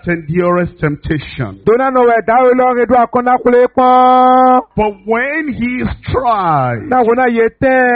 endureth temptation. Dona no we da we lo redu akona kule pon. But when he is tried, Na wona ye te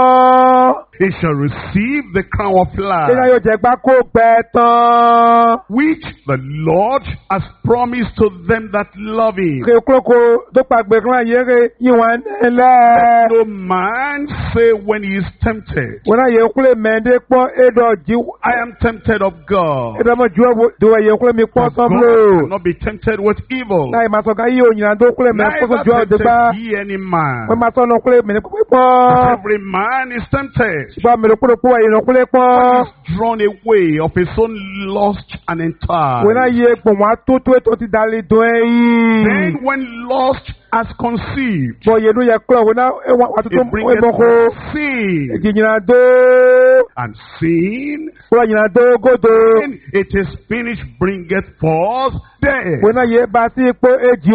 pon. he shall receive the crown of Ina life, yo je gba ko gbe tan. which the Lord has promised to them that love him. Ke kloko do pagbe kan ye re yiwan ele. No man say when he is tempted, Wona ye kule mende pon edo ji. I am tempted of God. Edo mo ju do ye kule mi pon For so God blo. cannot be tempted with evil, Na ma so ga yi onyin do kule me pon so ju neither de ba. tempted ye any man. Mo ma so no kule me pon. Every man is tempted, Ba me lo kule po ye no kule pon. is drawn away of his own lust and enticed. Wona ye pon wa to ti dali do yi. Then when lust has conceived, Bo ye no ye klo wona e wa to it e bringeth bo ko. sin, Jinyina do. and sin, Wona nyina do go do. when it is finished, bringeth forth death. Wona ye ba si po eji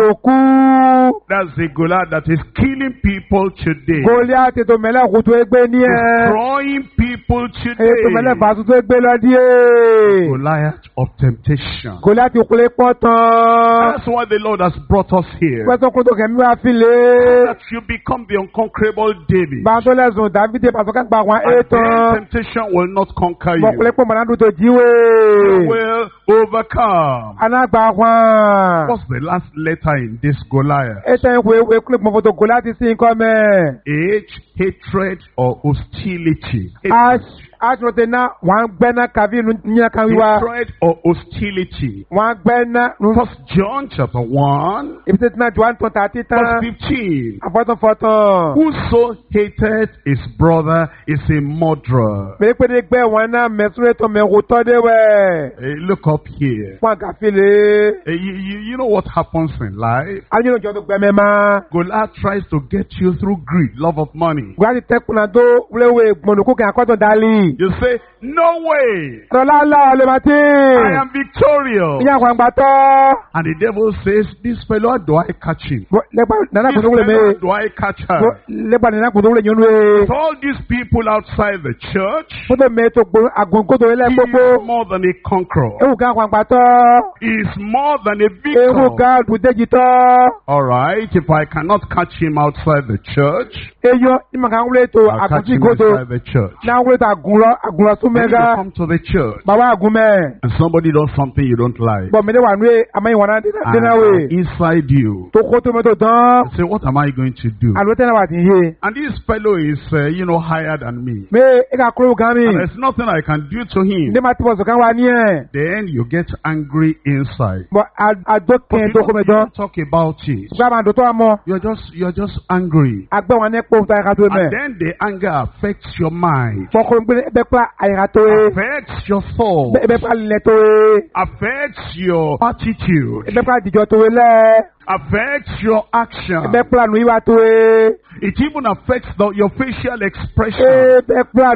oku. That's the Goliath that is killing people today, Goliath to mele kutu egbe ni e. destroying people E to mele today. ba tu egbe lo di e. Goliath of temptation. Goliath kule potan. That's why the Lord has brought us here, Pẹ̀sọ́ kó tó kẹ̀mí wá fi lé. that you become the unconquerable David. Bàtọ́ lẹ́sùn Dávidi pàṣọ ká gba àwọn And then ètò. temptation will not conquer Mọ̀ kúlẹ̀ you. pọ̀ mọ̀nà dùn tó You jíwé. will overcome. Anágbà wọn. What's the last letter in this Goliath? Ètò ìwé kúlẹ̀ pọ̀ fọ́tò Goliath sí nǹkan mẹ́. Hate, hatred, or hostility? Aṣọ́tẹ̀ náà wọ́n gbẹ́ náà kàbí níyàn kan wíwá. Hatred or hostility? Wọ́n gbẹ́ náà. First John chapter 1, Ibi tí náà jù wá ń tọ́ tàtí tán. verse 15. Àfọ́tọ̀fọ́tọ̀. Whoso hateth his brother is a murderer. Pèlépèlé gbẹ́ wọn náà mẹ́sùn ètò mẹ́wò tọ́ dé wẹ̀. Look up here. Wọ́n kàfi lé. You know what happens in life? Ayélujára jọ tó gbẹ́mẹ́ máa. Goliath tries to get you through greed, love of money. Goliath tẹ́kùnà tó wúléwé gbọ̀nùkú kẹ́ àkọ́tọ̀ dálì. You say, no way, Rọlá lè máa tí. I am victorious. Ìyá àwọn àgbà tọ́. And the devil says, this fellow, how do I catch him? Lẹ́gbà nana This kò tó wúlé fellow, how mé. do I catch her? Lẹ́gbà nana kò tó wúlé yẹn wé. With all these people outside the church, Fótó mé tó gbó àgùnkótó ilé he gbogbo. is more than a conqueror. Ewu ká àwọn àgbà tọ́. He is more than a Ewu victor. ká àgùndéjì tọ́. All right, if I cannot catch him outside the church, Eyọ ìmọ̀ kan wúlé tó I'll catch àgùntí him kótó. inside the church. Náà wúlé tó àgùnlọ Then you súnmẹ́gá. come to the church Bàbá àgùn mẹ́. and somebody does something you don't like. Bọ̀ mi ní wà nú àmọ́ ìwọ̀n náà dínà wé. And inside you, Tó kó tó mẹ́tò tán. you say, what am I going to do? Àlọ́ tẹ́lẹ̀ wà tí ń yé. And this fellow is, higher than me. Mé ẹ̀ka kúrò gan mi. And there's nothing I can do to him. Ndé máa ti bọ̀ sọ̀kan wá ní ẹ̀. Then you get angry inside. Bọ̀ àdó But kẹ́hìn you tó kó mi dán. don't talk about it. Ṣùgbọ́n àwọn àdó tó wà mọ́. You're just angry. Àgbẹ̀ wọn ní pọ̀ tó àyíká tó mẹ́. And then the anger affects your mind, Fọkùnrin gbé ẹbẹ̀ pa àyíká tó yé. affects your thoughts, Ẹbẹ̀ pa lílẹ̀ tó yé. affects your attitude, Ẹbẹ̀ pa dìjọ tó yé lẹ̀. affects your action. Ẹbẹ̀ pa nù ìwà tó yé. It even affects your facial expression. Ẹbẹ̀ pa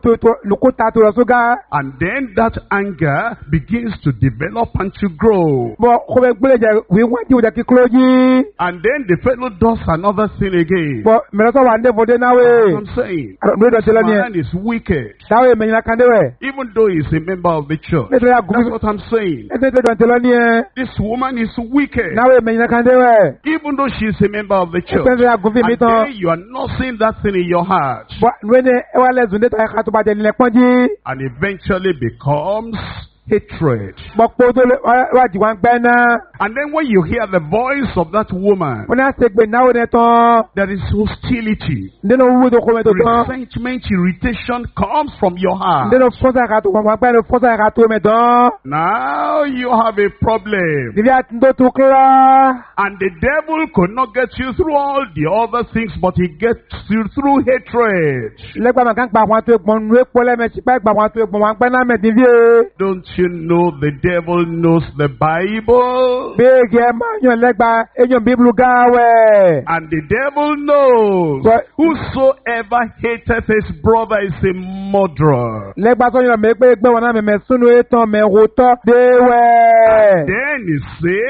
nùkúta tó lọ sóga. And then that anger begins to develop and to grow. Bọ̀ kó bẹ gbélé jẹ wíwọ́n jí òjò kíkúrò yí. And then the fellow does another thing again. Bọ̀ mẹ́rẹ́sọ̀ wà ní ẹ̀fọ́dé náà wé. I'm saying, Àdó ìdọ̀tí lẹ́ni ẹ̀. man is wicked, Dáwọ̀ èmẹ̀yìn náà kàndé wẹ̀. even though he's a member of the church. Nítorí That's àgùnfin. what I'm saying. Ẹ̀sẹ̀ ìdọ̀tí lẹ́ni ẹ̀. This woman is wicked, Dáwọ̀ èmẹ̀yìn náà kàndé wẹ̀. even though she's a member of the church. Ẹ̀sẹ̀ àgùnfin mi And tán. then you are not seeing that thing in your heart. Bọ̀ nwene ẹwà lẹ́sùn ní tàyẹ̀ká tó bá jẹ nílẹ̀ pọ́njí. And eventually becomes hatred. Bọ̀ pé tó wá jì wá ń gbẹ́ náà. And then when you hear the voice of that woman, Wọ́n ní àṣegbè náwó ní tán. there is hostility. Nínú wúwo tó kọ́ mi tó tán. Resentment, irritation comes from your heart. Nínú fọ́sà ẹ̀ka tó wọ́n gbẹ́ ní fọ́sà ẹ̀ka tó mi tán. Now you have a problem. Níbi àti tó tó kíra. And the devil could not get you through all the other things, but he gets you through hatred. Lẹ́gbàá màkà ń gba àwọn àti ẹ̀gbọ́n nù épo lẹ́mẹ̀sì pẹ́ gba àwọn àti ẹ̀gbọ́n wọn gbẹ́ náà mẹ́tì fíè. Don't you know the devil knows the Bible? Béèkì ẹ̀ máa yàn lẹ́gbàá ẹ̀yàn bíbélù gáwẹ̀. And the devil knows But- whosoever hateth his brother is a murderer. Lẹ́gbàá tó yàn mí pé gbẹ́ wọn náà mẹ̀mẹ̀ súnú ètò mẹ̀wò tọ́ déwẹ̀. Then he says,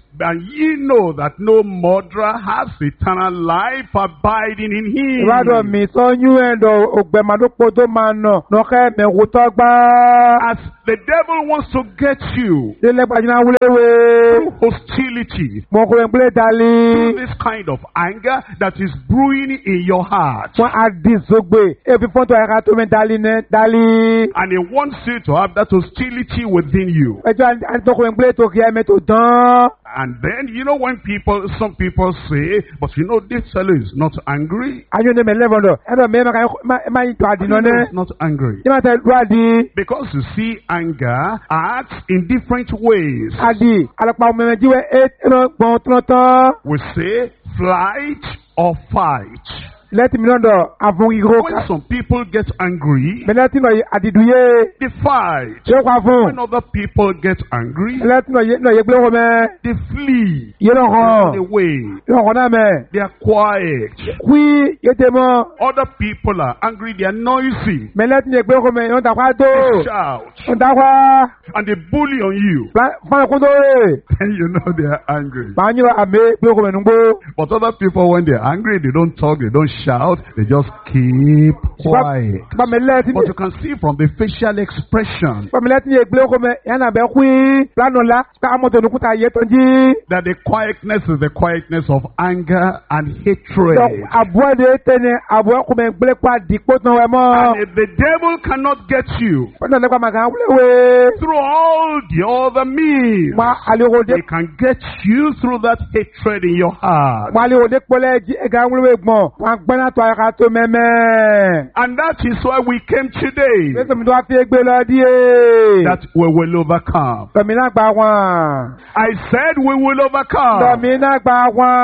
And ye know that no murderer has eternal life abiding in him. Ìwádọ̀ mi sọ yún ẹ̀dọ̀ ògbẹ̀mọdúpọ̀ tó máa nà nọ́kẹ́ mẹ̀wò tọ́gbà. As the devil wants to get you Délé gbajúmọ̀ wúléwé. through hostility, Mọ̀kùnrin gbélé dalí. through this kind of anger that is brewing in your heart. Wọ́n á di zogbe. Ebi fọ́ntò ẹ̀ka tó mi dalí ní dalí. And he wants you to have that hostility within you. Ẹjọ́ àtọkùnrin gbélé tó kí ẹ̀mí tó dán. And then, when some people say, but this fellow is not angry. Ayọ̀ ní mẹ́lẹ́bọ̀dọ̀. Ẹ̀dọ̀ mi máa yí tó àdínà ní. He's not angry. Ní máa tẹ̀ lú àdí. Because you see, anger acts in different ways. Àdì àlọ́pàá ọmọ ẹ̀mẹ́jíwẹ́ ẹ̀rọ gbọ̀n tọ́tọ́. We say flight or fight. Lẹ́tì mi lọ́dọ̀ àfún ìró. When some people get angry, Mẹ́lẹ́tì náà àdìdúyé. they fight. Ṣé ó pa fún? When other people get angry, Mẹ́lẹ́tì náà yẹ gbé ọkọ mẹ́. they flee. Yé lọ They hàn. run away. Yé lọ hàn náà mẹ́. They are quiet. Kúí yé tẹ mọ́. Other people are angry. They are noisy. Mẹ́lẹ́tì yẹ gbé ọkọ mẹ́. Yọ̀ǹda kwá tó. They shout. Yọ̀ǹda kwá. And they bully on you. Fáwọn kó tó rè. And you know they are angry. Màá yín lọ àmì gbé ọkọ mẹ́ nùgbó. But other people, when they're angry, they don't talk, they don't shout, they just keep quiet. Bá mẹ́lẹ́tì But you can see from the facial expression bá mẹ́lẹ́tì yẹ gbé ọkọ mẹ́. Yànnà bẹ́ kúí. Lánàá la. Ká mọ́tò nùkúta yẹ tó ń jí. that the quietness is the quietness of anger and hatred. Àbúrò de tẹ́ni àbúrò kò mẹ́ gbélé pa dìpọ̀ tán wẹ̀ mọ́. And if the devil cannot get you Wọ́n náà lẹ́kọ̀ọ́ màgà wúléwé. through all the other means, Wọ́n àlehò dé. he can get you through that hatred in your heart. Wọ́n àlehò dé pọ́lẹ́ jí ẹ̀gá wúléwé gbọ̀n. Wọ́n gbẹ́nà tó àyàká tó mẹ́mẹ́. And that is why we came today, Bẹ́sẹ̀ mi tó wá fi gbé lọ díẹ̀. that we will overcome. Tọ̀mí náà gba wọn. I said we will overcome. Tọ̀mí náà gba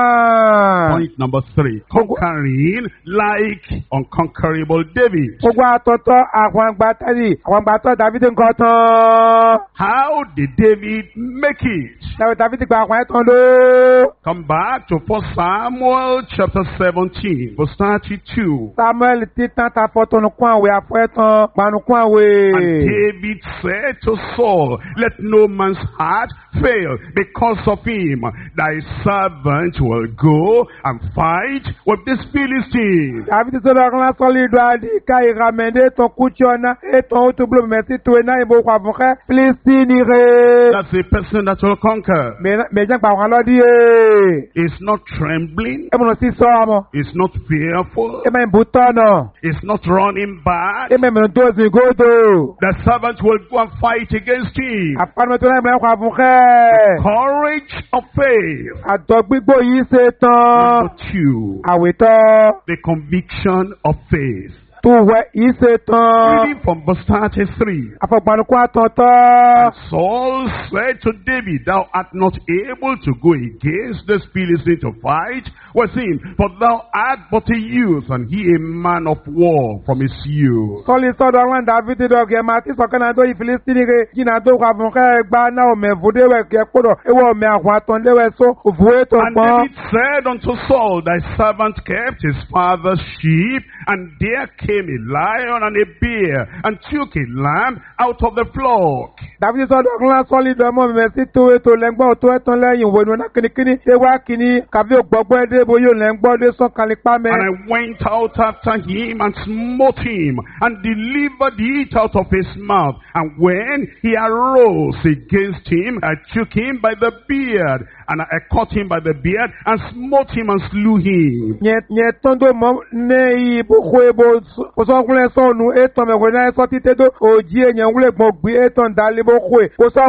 wọn. Point number 3, conquering like unconquerable David. Gbogbo àtọ̀tọ̀ àwọn àgbà tẹ́lẹ̀ àwọn àgbà tọ́ Dàvídì nǹkan tán. How did David make it? Dàvídì gba àwọn ẹ̀tàn ló. Come back to 1 Samuel chapter 17, verse 32. Samuel títàn ta fọ́tọ̀nù kún àwẹ̀ àfọ́ẹ̀tàn panu kún And àwẹ̀. David said to Saul, let no man's heart fail because of him. Thy servant will go and fight with this Philistine. Dàvídì sọ̀rọ̀ ọ̀rọ̀ sọ́lì ìdó àdìkà ìràmẹ̀dẹ́ tán kúchí ọ̀nà ètò òtúbùlù mẹ́sì tó iná ìbò kwàfùkẹ́ Fílístínì rẹ̀. That's the person that will conquer. Mẹ̀jẹ̀ pa àwọn lọ́dí yé. Is not trembling. Ẹ̀mùnà sí sọ ọmọ. Is not fearful. Ẹ̀mẹ̀ ìbú tọ̀nà. Is not running back. Ẹ̀mẹ̀ mìíràn tó sì gòdò. The servant will go and fight against him. Àpánumẹ̀tò náà ìmọ̀lẹ́ kwàfùkẹ́. Courage of faith. Àtọ̀ gbígbó yìí ṣe tán. Number 2, Àwìtọ́. the conviction of faith. Tó wẹ̀ yìí ṣe tán. Reading from verse 33. Àfọ̀gbànukú àtọ̀tọ̀. Saul said to David, thou art not able to go against this Philistine to fight with him, for thou art but a youth, and he a man of war from his youth. Sọ́lì sọ́dọ̀ àwọn Dàvídì dọ̀gẹ̀ máa ti sọ̀kan náà tó yí Fílístínì rẹ̀ jìnnà tó kà fún kẹ́ gba náà ọ̀mẹ̀ fúdéwẹ̀ kẹ́ kódọ̀ ewé ọ̀mẹ̀ àwọn àtọ̀ndéwẹ̀ só òfúwé tó And pọ́n. David said unto Saul, thy servant kept his father's sheep, and there came a lion and a bear, and took a lamb out of the flock. Dàvídì sọ́dọ̀ ọ̀kan sọ́lì dọ̀mọ́ mẹ̀ sí tó ètò lẹ́ngbọ́n tó ẹ̀tàn lẹ́yìn òwe nínú kìnnìkìnnì ṣé wá kìnnì kàbí ògbọ́gbọ́ ẹ̀dẹ́ bóyá lẹ́ngbọ́n dé sọ́kànlẹ̀ pámẹ́. And I went out after him and smote him and delivered it out of his mouth. And when he arose against him, I took him by the beard, and I caught him by the beard and smote him and slew him. Nye tondo mo ne ibo kwebo osonkunle sonu eton me kwena so titedo oji enyan wule gbogbi eton dalibo kwe ko so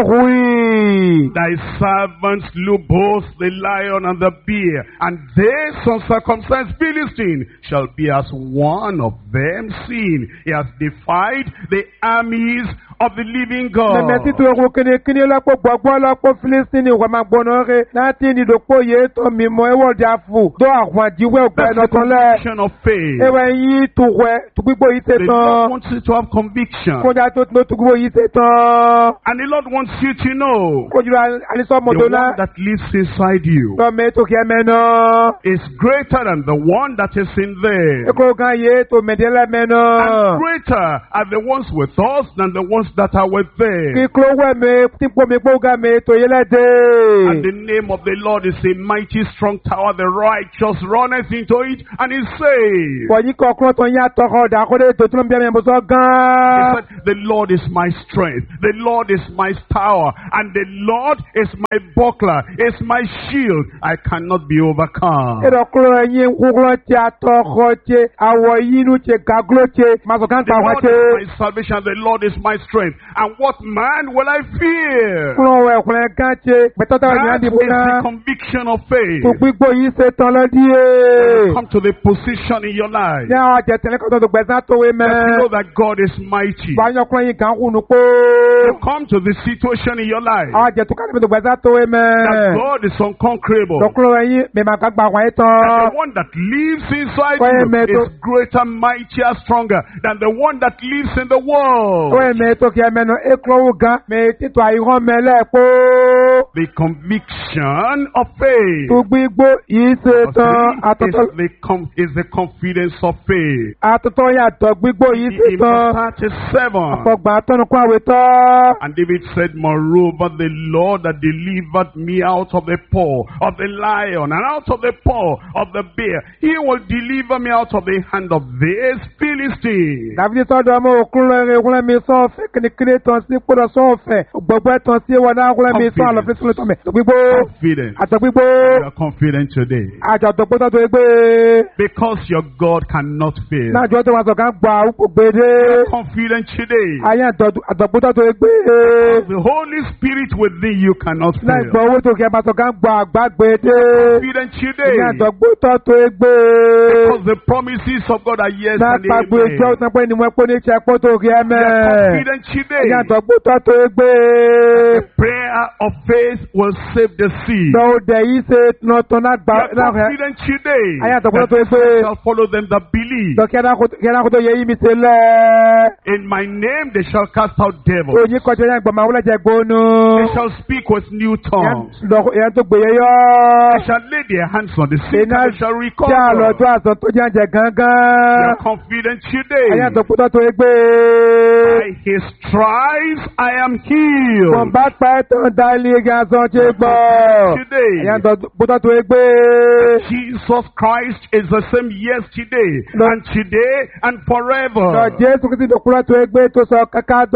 hui. Thy servants slew both the lion and the bear, and this uncircumcised Philistine shall be as one of them, seeing he has defied the armies of the living God. Mẹ́tí tó kó kíni lọ́pọ̀ gbọ́gbọ́ lọ́pọ̀ Fílístínì wà máa gbọ́nà rẹ̀ láti ní ìdòpọ̀ yìí tó mímọ́ ẹwọ́ di àfò tó àwọn àjíwẹ́ ọ̀gbẹ́ That's the ẹ̀nàkan lẹ̀. conviction of faith. Ẹwẹ́ yìí tó wẹ̀ tó gbígbó yìí ṣe The Lord tán. wants you to have conviction. Kójà tó gbígbó yìí ṣe tán. And the Lord wants you to know Kójú àlísọ́ the mọ̀tò náà. one that lives inside you Lọ́mọ ètò kí ẹ mẹ́nà. is greater than the one that is in there. Ẹ̀kọ́ kan yìí tó mẹ̀dẹ́lẹ̀ mẹ́nà. And greater are the ones with us than the ones ones that are with them. Kíkúrò wẹ̀mí tí pomi gbóga mi tó yẹ And lẹ́dẹ̀. the name of the Lord is a mighty strong tower. The righteous runneth into it and is saved. Wọ̀nyí kọ̀ọ̀kan tó yá tọkọ dàkúrẹ́ tó tún bí ẹ̀mí bọ́sọ̀ He gan. said, the Lord is my strength. The Lord is my tower. And the Lord is my buckler, is my shield. I cannot be overcome. Ìdọ̀kúrò ẹ̀yìn kúkúrò tí a tọkọ tí àwọ̀ yínú tí gàgúrò tí màsùkán The pa wọn Lord tí. is my salvation. The Lord is my strength. And what man will I fear? Kúrò ẹ̀kúnrẹ́ kan tí pẹ̀tọ́tọ́ ìyá That is dìbò náà. the conviction of faith. Tó gbígbó yìí ṣe tán lọ́díyẹ. Come to the position in your life Ní àwọn àjẹtẹ̀lẹ́ kan tó gbẹ̀sán tó wé that you know mẹ́. that God is mighty. Wàá yín kan kùnú pé. Come to the situation in your life Àwọn àjẹtùkọ́ níbi tó gbẹ̀sán tó wé that mẹ́. God is unconquerable. Dọ̀kúrò ẹ̀yìn mẹ́mà kan gbà wọ́n And tán. the one that lives inside Wait a you minute. is greater, mightier, stronger than the one that lives in the world. Wọ́n mẹ́ tó kí ẹ mẹ́nu ékúrò gan mẹ́ títọ́ àyíwọ́n mẹ́lẹ́ pé. The conviction of faith Tó gbígbó yìí ṣe tán. is the confidence of faith. Àtúntọ́ yàtọ̀ gbígbó yìí ṣe In tán. verse 37. Àfọ̀gbà tọ́nukún àwẹ̀ tán. And David said, moreover, the Lord that delivered me out of the paw of the lion and out of the paw of the bear, he will deliver me out of the hand of this Philistine. Dàbídì sọ́dọ̀ ọmọ òkúnlẹ̀ ìwúlẹ̀ mi sọ́ọ̀fẹ́ kìnnìkìnnì tán sí kúrò sọ́ọ̀fẹ́. Gbogbo tán sí wọn náà kúnlẹ̀ mi sọ́ọ̀ lọ́fẹ́ sílẹ̀ tán mẹ́. Gbígbó. Confident. Àtọ̀gbígbó. You are confident today. Àjọ̀dọ̀gbó tó gbé. Because your God cannot fail. Náà jọ́ tó wá sọ̀kan gbà àwùkò gbèdé. Confident today. Ayé àtọ̀gbó tó gbé. The Holy Spirit within you cannot Náà fail. gbọ́ owó tó kí ẹ bá sọ̀kan gbà àgbà gbèdé. Confident today. Ayé àtọ̀gbó tó gbé. Because the promises of God are yes Náà and pàgbé amen. ìjọ tó pé ni wọ́n pé ní ìṣẹ́pọ̀ tó kí ẹ You are mẹ́. confident today. Ayé àtọ̀gbó tó gbé. Prayer of faith will save the seed. Lọ́wọ́dẹ̀ yìí ṣe tán náà gbà You are confident today. Ayé àtọ̀gbó That tó gbé. shall follow them that believe. Kí ẹ kó tó yẹ yí mi ṣe lẹ́. In my name they shall cast out devils. Oyin kọjá yẹn gbọ̀mọ̀ àwọn ọlọ́jà gbónú. They shall speak with new tongues. Ìyẹn tó gbèyẹ yọ. They shall lay their hands on the sick and Iná they shall já recover. lọ́jọ́ àsán tó jẹ́ àjẹ́ You gángan. are confident today. Ayé àtọ̀gbó tó gbé. By his stripes I am healed. Bọ̀m̀bá pẹ́ tó ń dá ilé igi asán ṣe gbọ́. Today. Ayé àtọ̀gbó tó gbé. Jesus Christ is the same yesterday Lord. and today and Lọ forever. Jésù Kristi dòkúrọ̀ tó gbé tó sọ kàkà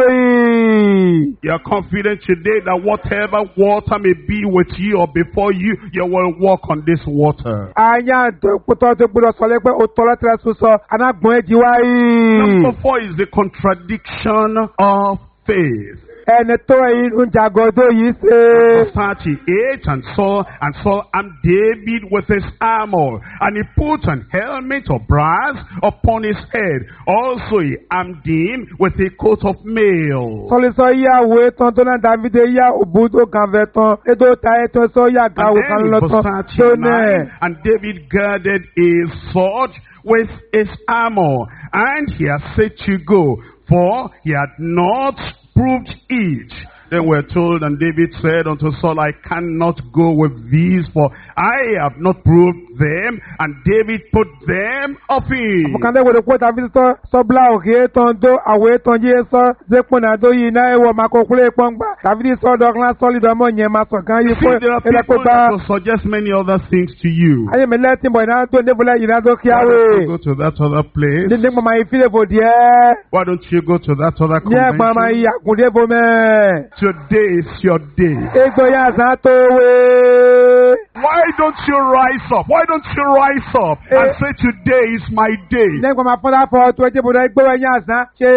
dóidóì. You are confident today that whatever water may be with you or before you, you will walk on this water. Ayé àtọ̀gbó tó gbúdọ̀ sọ lé pé ó tọ́lọ́ tẹ́lẹ̀ sùn sọ anágbọ̀n ẹ̀jì wáyé. Number 4 is the contradiction of faith. Ẹni tó ń jàgọ̀dọ̀ yìí ṣe. Verse 38, and Saul armed David with his armor, and he put an helmet of brass upon his head. Also he armed him with a coat of mail. Sọlísọ ìyàwó tán tó náà Dávide yá òbúdó kan fẹ́ tán. Ètò ta ẹ̀tọ́ sọ yà And gàwó kan then lọ in tán. verse Tó 39, nẹ̀. and David girded his sword with his armor, and he had said to go, for he had not proved it. Then we're told, and David said unto Saul, I cannot go with these, for I have not proved them. And David put them of him. Mukande wo ko David so bla o ke ton do awe ton je so ze pona do yi na e wo makokule pongba. David so do kan solid mo yen ma so kan yi See, ko there are ele ko people ba. that will suggest many other things to you. Aye me let boy na to ne bula yi na do Why don't you kiawe. go to that other place? Ni mama yi file bo die. Why don't you go to that other Ye mama convention? yi akunde bo me. Today is your day. Egbo ya za to we. Why don't you rise up? Why don't you rise up and say today is my day? Ni mama fo da fo to je bo da egbo ya za. Che.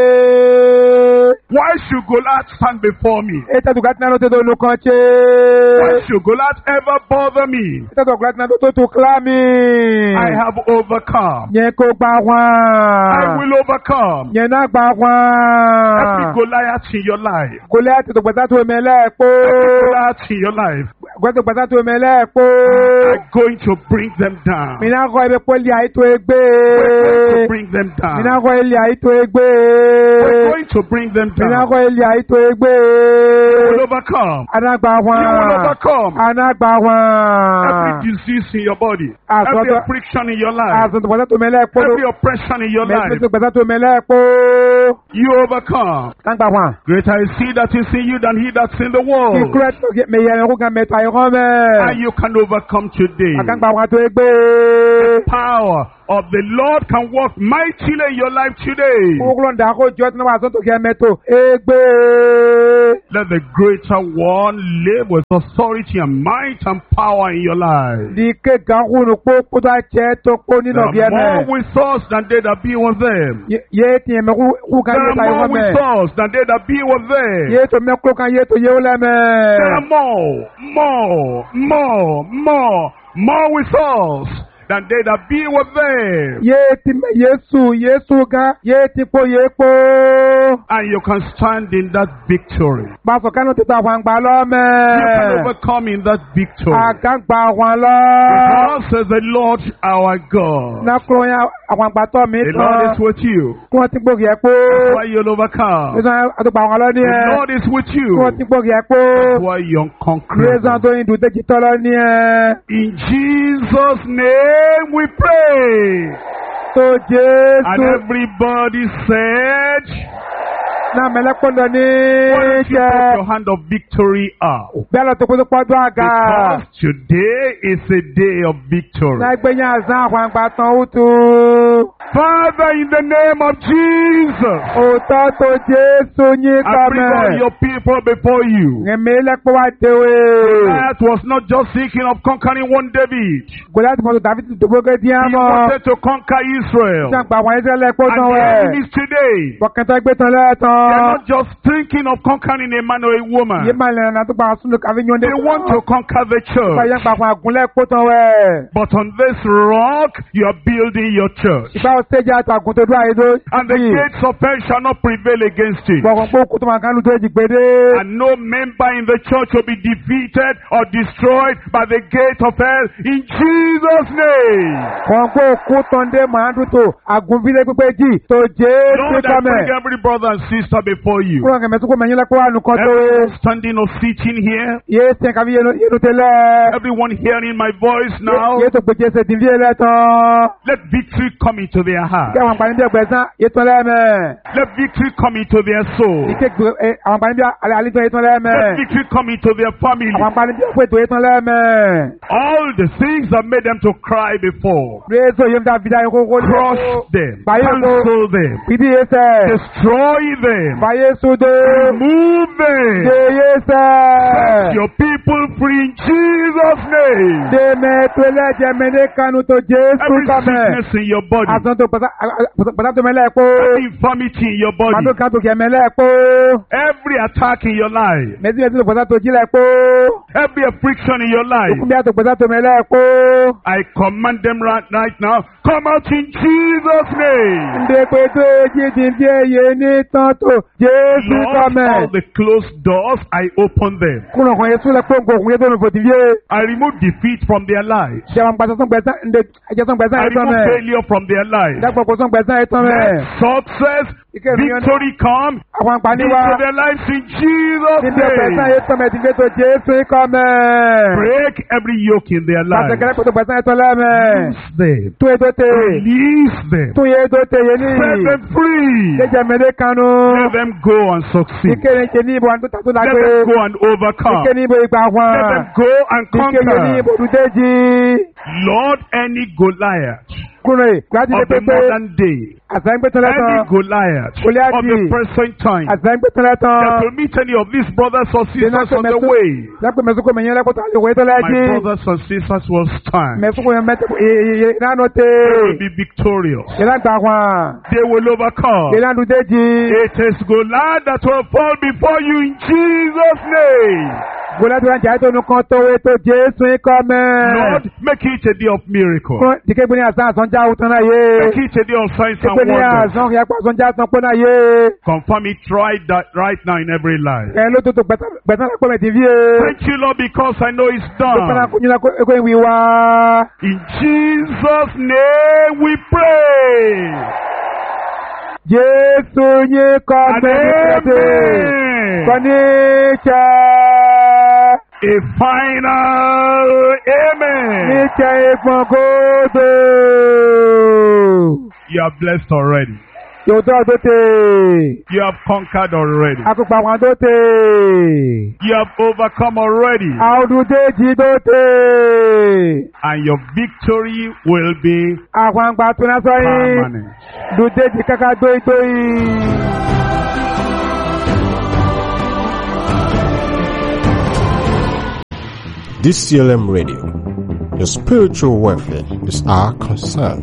Why should Goliath stand before me? Eta du gat na no te do nu kan che. Why should Goliath ever bother me? Eta du gat na do to klami. I have overcome. Yẹn kó gbà I wọ́n. will overcome Yẹn náà gbà every wọ́n. Goliath in your life. Goliath tó gbàtà tó mẹ́lẹ̀ pé. Goliath in your life. Gbàtà gbàtà tó mẹ́lẹ̀ pé. I'm going to bring them down. Mìíràn kọ́ ibi pọ́lì àìtó We're going to egbé. bring them down. Mìíràn kọ́ ilé àìtó egbé. We're going to bring them down. Ìnáwó ilé àìtó egbé. You will overcome. Anágbà wọn. You will overcome. Anágbà wọn. Every disease in your body. Àsọ̀tọ̀- Every affliction in your life. Àsọ̀tọ̀ pẹ̀sẹ̀ tó mẹ́lẹ́ pọ̀. Every oppression in your life. Mẹ́sẹ̀ pẹ̀sẹ̀ tó mẹ́lẹ́ pọ̀. You overcome. Anágbà wọn. Greater is he that is in you than he that's in the world. Kíkúrẹ́ tó gé mẹ́yẹ ẹ̀kú kan mẹ́ta ẹ̀kọ́ mẹ́. And you can overcome today. Àkàngbà wọn tó egbé. Power of the Lord can work mightily in your life today. Kúkúrọ̀ ndà kó jọ́ tí wọ́n wà sọ́tò kí ẹ mẹ́tò. Egbé. Let the greater one live with authority and might and power in your life. Di ké gankunu kó kótó àjẹ́ tó kó nínú There bí are ẹ more mẹ́. with us than they that be with them. Yé tiẹ̀ mẹ́ kú kan There yé ta are ẹ̀kọ́ more mẹ́. with us than they that be with them. Yé tó mẹ́ kó kan yé tó yé wọlé mẹ́. There are more with us than they that be with them. Yé ti mẹ́ Yéṣu ga yé ti kó yé kó. And you can stand in that victory. Bàtò kánú ti ta àwọn àgbà lọ You can mẹ́. overcome in that victory. Àgàgbà àwọn lọ. Because says the Lord our God. Nàkúrò yẹn àwọn àgbà tọ̀ mí The Lord is tán. with you. Kí wọ́n ti gbòógì ẹ̀ kó. That's why you'll overcome. Nítorí àtúgbà àwọn lọ ní The ẹ̀. Lord is with Kí you. wọ́n ti gbòógì ẹ̀ kó. That's why you're Yéṣu unconquerable. tó yin dùn tẹ́jì tọ́lọ ní ẹ̀. In Jesus' name we pray. Tó And Jésù everybody said, náà mẹ́lẹ́kọ̀ọ́dọ̀ ní why don't you jẹ́. put your hand of victory up? Bẹ́ẹ̀ lọ tó kó tó pọ́dún àga. Because today is a day of victory. Náà gbẹ̀yìn àzán àwọn àgbà tán ó tu. Father, in the name of Jesus, Òótọ́ tó Jésù yín I bring all kọ́mẹ̀. your people before you. Ẹ̀mí lẹ́pọ̀ wá tẹ̀wé. Goliath was not just thinking of conquering one David. Gòláàtì mọ́tò tàbí ti dògbò gé díẹ̀ He mọ́. wanted to conquer Israel. Sàgbà àwọn ẹ̀sẹ̀ lẹ́pọ̀ And tán the wẹ̀. enemies today, Bọ̀kẹ́tà gbé tán they're lẹ́ẹ̀tàn. not just thinking of conquering a man or a Yé woman. máa lẹ̀ nà tó gba àwọn súnlù kàfé yóndé. They want to conquer the Ìgbà yẹn church. gba àwọn àgùn lẹ́pọ̀ tán wẹ̀. But on this rock, you are building your church. Ìgbà wọn stéjì àtàgùn tó dúró àyèdó. And the gates of hell shall not prevail against it. Bọ̀kàn pé òkú tó máa kánú tó èjì gbédé. And no member in the church will be defeated or destroyed by the gate of hell in Jesus' name. Kàn pé òkú tán dé màá dùn tó àgùn fílẹ̀ pípé jì tó Jésù Lord, I kọ́mẹ̀. bring every brother and sister before you. Kúrò kẹ̀mẹ́ tó kó mẹ́yìn lẹ́pọ̀ wà nùkan tó. Everyone standing or sitting here, Yé sẹ́ kàbí yélu tẹ́lẹ̀. everyone hearing my voice now, Yé tó gbèjì ẹsẹ̀ tìǹfì yé lẹ́tàn. let victory come into their heart. Kí àwọn àǹfààní bí ẹgbẹ́ sán yé tán lẹ́mẹ̀. Let victory come into their soul. Ìké gbé àwọn àǹfààní bí àlítọ́ yé tán lẹ́mẹ̀. Let victory come into their family. Àwọn àǹfààní bí ọ̀pọ̀ ètò yé tán lẹ́mẹ̀. All the things that made them to cry before, Rézò yé mi dá fìdá yé kókó ní. crush them, Báyé tó. cancel them, Fìdí yé sẹ́. destroy them, Báyé sódé. remove them. Dé yé sẹ́. Your people free in Jesus' name. Dèmẹ̀ tó lẹ́jẹ̀ mi ní kanu tó Jésù Every kọ́mẹ̀. sickness in your body, Àtúntò tó pàtà tó mẹ́lẹ̀ kó. every infirmity in your body, Pàtó kan tó kẹ̀ mẹ́lẹ̀ kó. every attack in your life, Mẹ́sí mẹ́sí tó pàtà tó jílẹ̀ kó. every affliction in your life, Okùnbíà tó pàtà tó mẹ́lẹ̀ kó. I command them right now, come out in Jesus' name. Ndé pé tó èjì ti fi èyí ní tán tó Jésù Lord, kọ́mẹ̀. all the closed doors, I open them. Kúrò kan yẹ súnlẹ̀ pé nǹkan òkun yẹ tó nù fòtì fíye. I remove defeat from their lives. Jẹ̀wọ̀n gbàtà sún gbẹ̀sán ndé ẹjẹ́ sún gbẹ̀sán I yẹ tán remove mẹ́. failure from their lives. Dàgbọ̀ kò sún gbẹ̀sán yẹ tán mẹ́. Let success, victory come Àwọn àǹfààní into wa. their lives in Jesus' Níbi ọ̀gbẹ̀sán name. yẹ tán mẹ́ ti fi tó Jésù kọ́mẹ̀. Break every yoke in their lives. Pàtẹ́kẹ́rẹ́ kò tó gbẹ̀sán yẹ tán lẹ́mẹ̀. Loose them. Tún ètò tè. Release them. Tún yẹ ètò tè yé ní. Set them free. Kéjẹ mẹ́lẹ́ kanu. Let them go and succeed. Ìkéde ìké ní ìbò àdúgbò tó Let lágbé. them go and overcome. Ìké ní ìbò ìgbà wọn. Let them go and Ìkéde ní conquer. ìbò dùdéjì. Lord, any Goliath Kúrò gbájú lé of the pépé. modern day, Àsàǹgbé tán any lẹ́tàn. Goliath Goliath of the present time, Àsàǹgbé tán that lẹ́tàn. will meet any of these brothers or sisters on the way, Lápẹ́ mẹ́sùkò mẹ́yìn lẹ́kọ̀ọ́ tó àlè wòye tó my lẹ́jì. brothers and sisters will stand. Mẹ́sùkò yẹn mẹ́tẹ̀ ìlànà tè. They will be victorious. Ìlànà àwọn. They will overcome. Ìlànà dùdéjì. It is Goliath that will fall before you in Jesus' name. Goliath wọn jà ètò nìkan tó wé tó Jésù ikọ̀ mẹ́. Lord, make it a day of miracle. Dìkẹ́ bí ní àsán àsán já òtún náà yé. Make it a day of signs and Dìkẹ́ bí ní wonders. àsán kìí apá àsán já àsán pé náà yé. Confirm it right now in every life. Ẹ ló tó tó gbẹ̀sán lápẹ́ mẹ́tì fíye. Thank you, Lord, because I know it's Gbẹ̀sán done. lápẹ́ yín lápẹ́ ìwé wá. In Jesus' name we pray. Jésù yín kọ́mẹ́tì. Kọ́níṣà. A final amen. Níṣẹ́ ìpọ́nkódò. You are blessed already. Yòótọ́ tó tè. You have conquered already. Akópa wọn tó tè. You have overcome already. Àwùdéjì tó tè. And your victory will be Àwọn àgbà tó náà sọ yín. permanent. Dùdéjì kàkà dóyìí. DCLM Radio. Your spiritual welfare is our concern.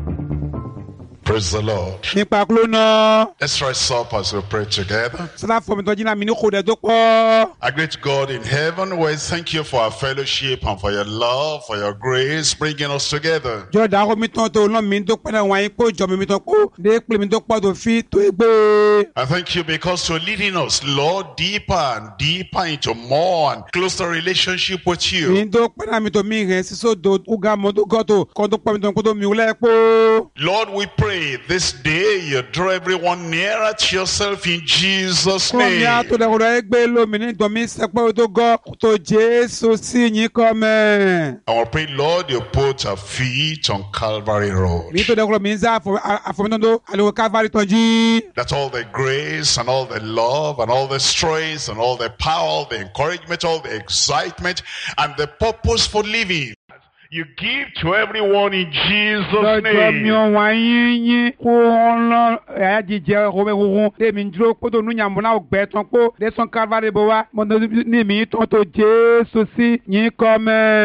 Praise the Lord. Nípa kúló náà. Let's rise up as we pray together. Sọlá fọmi tó jìnnà mi ní kò dẹ̀ tó pọ̀. Our great God in heaven, we thank you for our fellowship and for your love, for your grace, bringing us together. Jọ̀dá kó mi tán tó náà mi tó pẹ́ náà wáyé kó jọ mi tó kó. Dé pèlè mi tó pọ̀ tó fi tó gbé. I thank you because you're leading us, Lord, deeper and deeper into more and closer relationship with you. Mi tó pẹ́ náà mi tó mi rẹ̀ sísó do uga mọ́ tó gọ́ tó kọ́ tó pọ̀ mi tó kó tó mi wúlẹ̀ pọ̀. Lord, we pray this day you draw everyone nearer to yourself in Jesus' Kọ́ mi á name. tó dẹ̀kọ̀dọ̀ ẹgbẹ́ lómi ní ìdọ̀ mi sẹ́pẹ́ tó gọ́ tó Jésù sí yín kọ́ mẹ́. And we pray, Lord, you put our feet on Calvary Road. Mi tó dẹ̀kọ̀dọ̀ mi ń sá àfọ̀mọ́tò tó àlùkò Calvary tó jí. That all the grace and all the love and all the strength and all the power, all the encouragement, all the excitement and the purpose for living you give to everyone in Jesus' Lọ́jọ́ mi name. ò wá yín kó wọn lọ ẹ̀yà jíjẹ ọ̀hún ẹ̀hún lèmi ń dúró kó tó nu yàmú náà gbẹ tán kó lẹ́sàn Calvary bó wá mo ní mi tán tó Jésù sí yín kọ́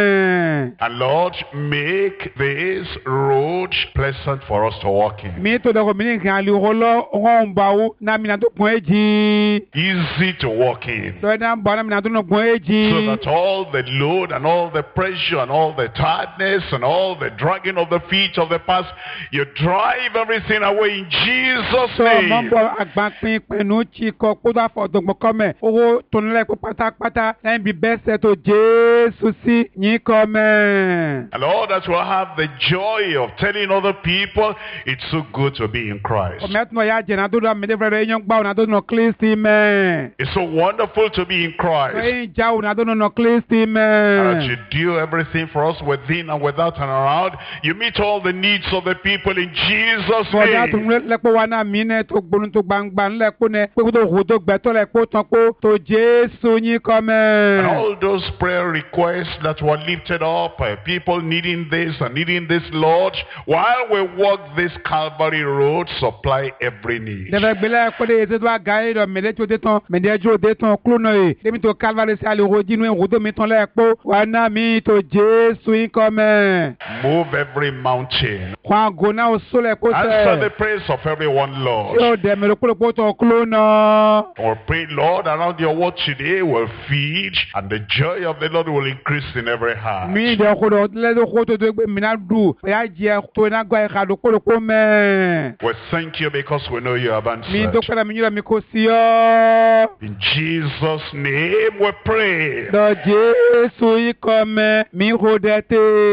mẹ́. And Lord, make this road pleasant for us to walk in. Mi tó dọ̀kọ̀ mi ní ìkànnì ọlọ́ ọ̀hún báwo náà mi náà tó pọ̀ èjì. Easy to walk in. Lọ́yìn náà bọ̀ náà mi náà tó nà pọ̀ èjì. So that all the load and all the pressure and all the tiredness and all the dragging of the feet of the past, you drive everything away in Jesus' Sọ ọmọ name. bọ̀ àgbàpín pẹ̀lú chikọ̀ kó tó àfọ̀dọ̀gbọ̀n kọ́ mẹ́. Owó tó nílẹ̀ kó pátápátá lẹ́yìn bí bẹ́ẹ̀ sẹ́ tó Jésù sí yín kọ́ mẹ́. And Lord, as we have the joy of telling other people, it's so good to be in Christ. Ọmọ ya jẹ̀ náà tó dọ̀ mẹ́lẹ́ fẹ́rẹ́ yín gbà ọ̀nà tó nà Kristi mẹ́. It's so wonderful to be in Christ. Ẹ̀yin já ọ̀nà tó nà Kristi And as mẹ́. you do everything for us within and without and around, you meet all the needs of the people in Jesus' Bọ̀dá tó name. ń lẹ́pọ̀ wa náà mí nẹ́ tó gbónú tó gbangba ńlẹ́pọ̀ nẹ́ pé kó tó hù tó gbẹ́tọ́ lẹ́pọ̀ tán kó tó Jésù yín kọ́ And mẹ́. all those prayer requests that were lifted up, people needing this and needing this, Lord, while we walk this Calvary road, supply every need. Dẹ̀fẹ̀ gbélé ẹ̀kọ́ de ètò àga yìí lọ mẹ́lẹ́ tó dé tán mẹ́lẹ́ ẹjọ́ dé tán kúrò náà yìí. Débi tó Calvary sí àlùkò jínú ẹ̀hún tó mi tán lẹ́ẹ̀pọ̀ wà náà mi tó Jésù yín kọ́ mẹ́. Move every mountain. Kwan àgò náà ó sólẹ̀ kó Answer sẹ́. the prayers of everyone, Lord. Yóò dẹ̀ mẹ́lẹ́ kúrò tó kúrò náà. Or pray, Lord, around your word today will feed, and the joy of the Lord will increase in every heart. Mi dẹ̀ kó dọ̀ lẹ́dọ̀ kó tó gbé mi náà dùn. Bẹ́ẹ̀ jẹ́ tó iná gbọ́ ẹ̀ka ló kúrò kó mẹ́. We thank you because we know you have Mi tó answered. pẹ́lá mi yíra mi kó sí ọ́. In Jesus' name we pray. Lọ Jésù yìí kọ́ mẹ́ mi kò dẹ̀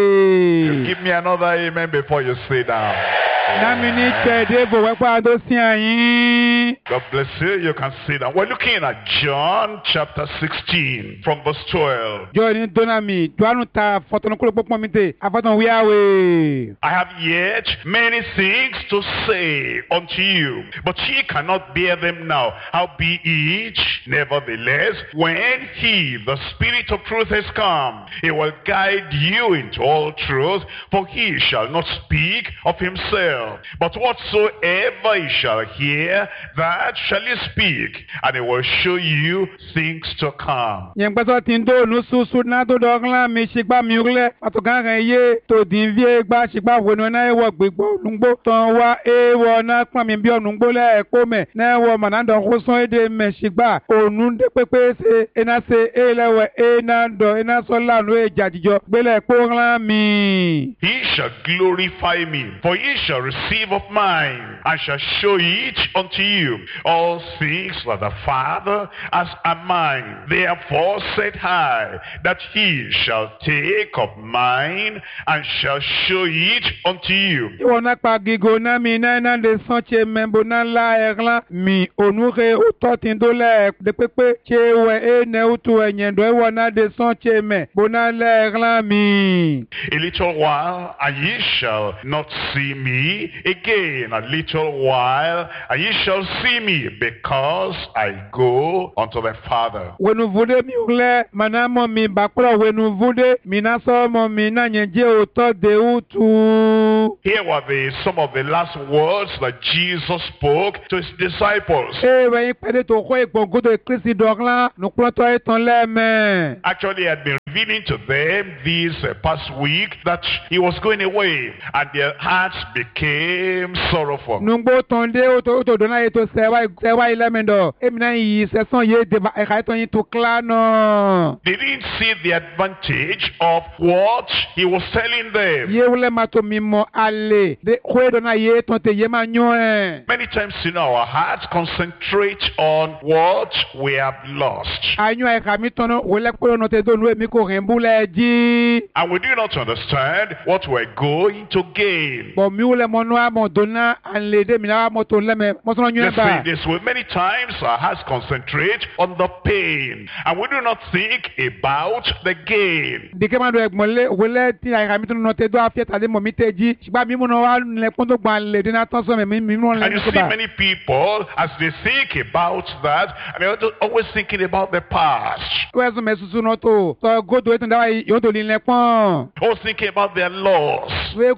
tè. Give me another amen before you sit down. Nami ní tẹ̀dé bò wẹ́pẹ́ àdó sí àyín. God bless you. You can sit down. We're looking at John chapter 16 from verse 12. Jọ́ ní Dónàmì, Jọ́ánù ta fọ́tọ̀nù kúrò pọ́pọ́ mi tè, afọ́tọ̀nù wíyáwé. I have yet many things to say unto you, but ye cannot bear them now. Howbeit, nevertheless, when he, the Spirit of truth, is come, he will guide you into all truth, for he shall not speak of himself, but whatsoever he shall hear, that shall he speak, and he will show you things to come. Yẹn gbẹ́sọ̀ tí ń dóònù sùsù náà tó dọ́gla mi ṣìgbà mi rẹ̀, àtọ̀gá rẹ̀ yé tó dín ví gbà ṣìgbà wọnú náà ẹ̀wọ̀ gbígbó ònúgbó tán wá ẹ̀wọ̀ náà pọ́n mi bí ònúgbó lẹ́ẹ̀kọ́ mẹ́ náà ẹ̀wọ̀ mọ̀nàdọ̀ kó sán èdè mẹ́ ṣìgbà ònú dé pépé ṣe iná ṣe ẹ̀lẹ́wẹ̀ iná dọ̀ iná sọ́lá nù ẹ̀jà jíjọ gbélé ẹ̀kọ́ ńlá mi. He shall glorify me, for he shall receive of mine, and shall show it unto you. All things that the Father has are mine. Therefore said I, that he shall take of mine, and shall show it unto you. Ìwọ náà pa gígò náà mi náà lè sàn ṣe mẹ́bù náà lá ẹ̀rán mi ònúre òtọ́ tí ń dólẹ̀ de pépé ṣe wẹ̀ ẹ́ nẹ́ òtún ẹ̀yẹ̀ dọ̀ ìwọ náà lè sàn ṣe mẹ́ bó náà lẹ́ ẹ̀rán mi. A little while, and ye shall not see me again. A little while, and ye shall see me, because I go unto the Father. Wenu vude mi ule manamo mi bakura wenu vude minasomo minanye oto de utu. Here were some of the last words that Jesus spoke to his disciples. Actually, he had been revealing to them this past week that he was going away, and their hearts became sorrowful. They didn't see the advantage of what he was telling them. Many times, our hearts concentrate on what we have lost. And we do not understand what we're going to gain. Let's say this way. Many times our hearts concentrate on the pain, and we do not think about the gain. And you see many people, as they think about that, and they're always thinking about the past. Always thinking about their loss.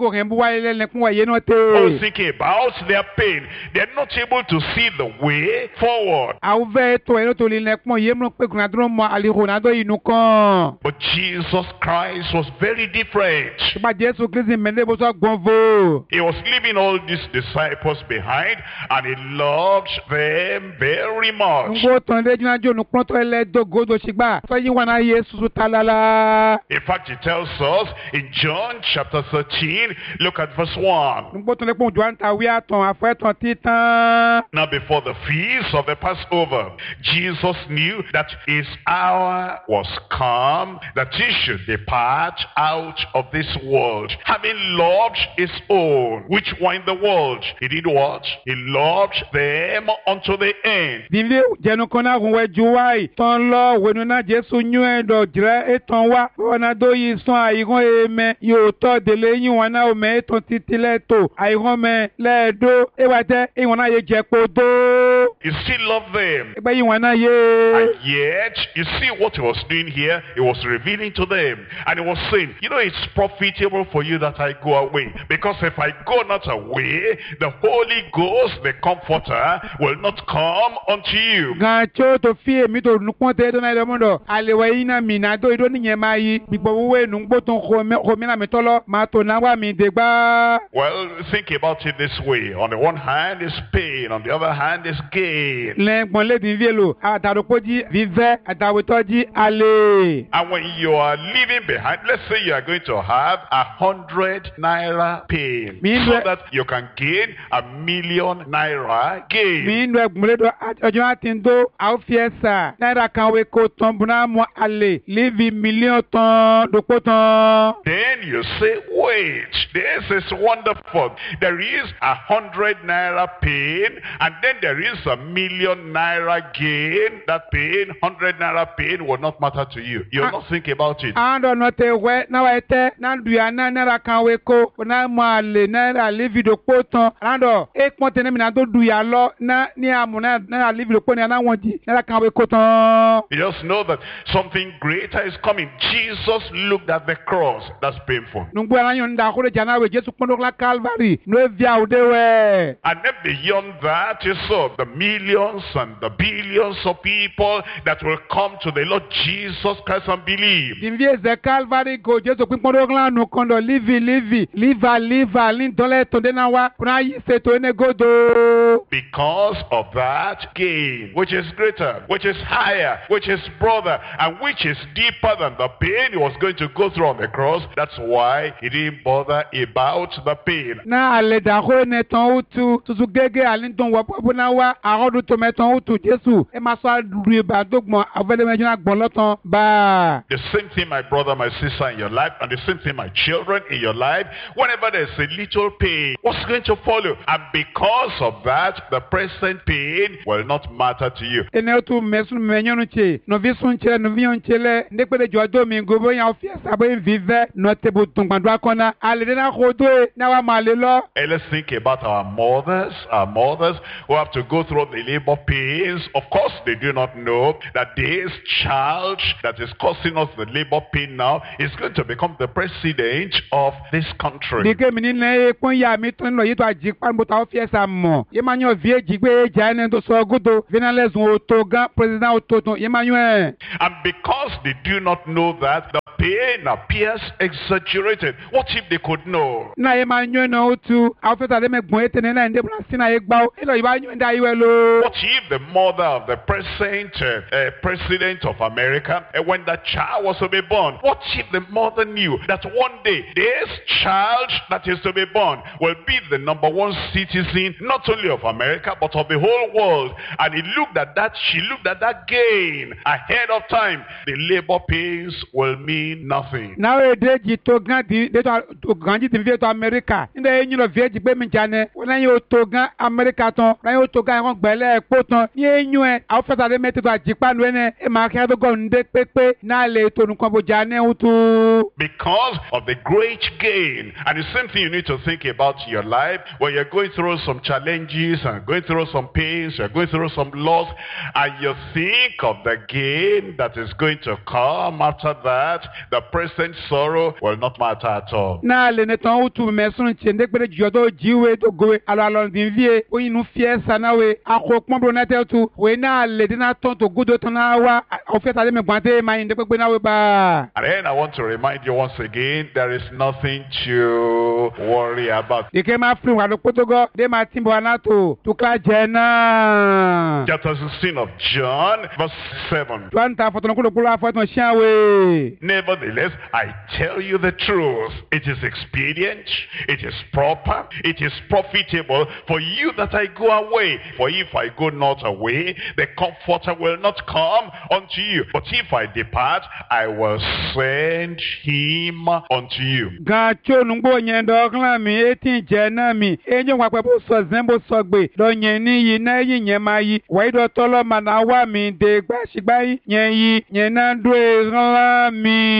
Always thinking about their pain. They're not able to see the way forward. But Jesus Christ was very different. He was leaving all these disciples behind, and he loved them very much. In fact, he tells us in John chapter 13, look at verse 1. Now before the feast of the Passover, Jesus knew that his hour was come, that he should depart out of this world, having loved his own, which were in the world. He did what? He loved them unto the end. You still love them. And yet, you see what he was doing here? He was revealing to them. And he was saying, it's profitable for you that I go away. Because if I go not away, the Holy Ghost, the Comforter, will not come unto you. Well, think about it this way. On the one hand is pain, on the other hand is gain. And when you are leaving behind, let's say you are going to have 100 naira pain, so that you can gain 1,000,000 naira gain. Then you say, wait, this is wonderful. There is 100 naira pain, and then there is 1,000,000 naira gain. That pain, 100 naira pain, will not matter to you. You'll not think about it. You just know that something greater is coming. Jesus looked at the cross. That's painful. And then beyond that, you saw the millions and the billions of people that will come to the Lord Jesus Christ and believe. Because of that gain, which is greater, which is higher, which is broader, and which is deeper than the pain he was going to go through on the cross. That's why he didn't bother about the pain. Na ale daho ne ton utu tutu gege alindon wa popo na wa arodu to meton utu Jesu e ma so aduru ba dogmo avele mejo na gbon lotan ba. The same thing, my brother, my sister, in your life, and the same thing, my children, in your life. Whenever there's a little pain, what's going to follow? And because of that, the present pain will not matter to you. Ene tu mesun menyonu che no visun che no vion chele ndekpede jodo mi gobo yan fiesta bo vive no tebu tungbandu akona ale na khodo na wa malelo. And let's think about our mothers who have to go through the labor pains. Of course, they do not know that this child that is causing us the labor pain now is going to become the president of this country. Dike mini na pon ya mi tun lo yito ajipa mo ta fiesta mo. Ye ma yan vie jigbe jane to so gudo vinalezun otogan president ototon ye ma yan. And because they do not know that, the pain appears exaggerated. What if they could know? Na ye ma yan no tu afeta de megbon etene na nde bla sina ye gba o elo iba yan da iwe lo. What if the mother of the present president of America, when that child was to be born, what if the mother knew that one day this child that is to be born will be the #1 citizen not only of America but of the whole world, and she looked at that gain ahead of time, the labor pains will mean nothing. Now deji to gandi de to ganji tin vie to America inde yin lo vie jigbe mi jane wona yo to gan America ton na yo to gan won gbele epo ton ni eyun e afeta de meti to ajipa nu ene e ma ka do go nde pepe na le to nu kan bo jane utu. Because of the great gain. And the same thing you need to think about your life when you're going through some challenges and going through some pains, you're going through some loss, and you think of the gain that is going to come after that, the present sorrow will not matter at all. Na le ne ton utu mesun chende pere jodo jiwe to go alo din vie o inu fiesta na we akopon bro na tetu we na le dina ton to gudo ton na wa ofeta le me gbante ma inde pepe na we ba. And then I want to remind you once again, there is nothing to worry about. Ike ma fun wa lo potogo de ma timbo anato to ka jena. Chapter 16 of John, verse 7. Nevertheless, I tell you the truth. It is expedient, it is proper, it is profitable for you that I go away. For if I go not away, the Comforter will not come unto you. But if I depart, I will send him unto you. Gacho nungbo nyendo klami eti jena mi enyo wa pepo so zembo sogbe do nyeni yi na yi nyema yi wa do tolo mana wa mi de gba sigba yi yen yi yen na do ran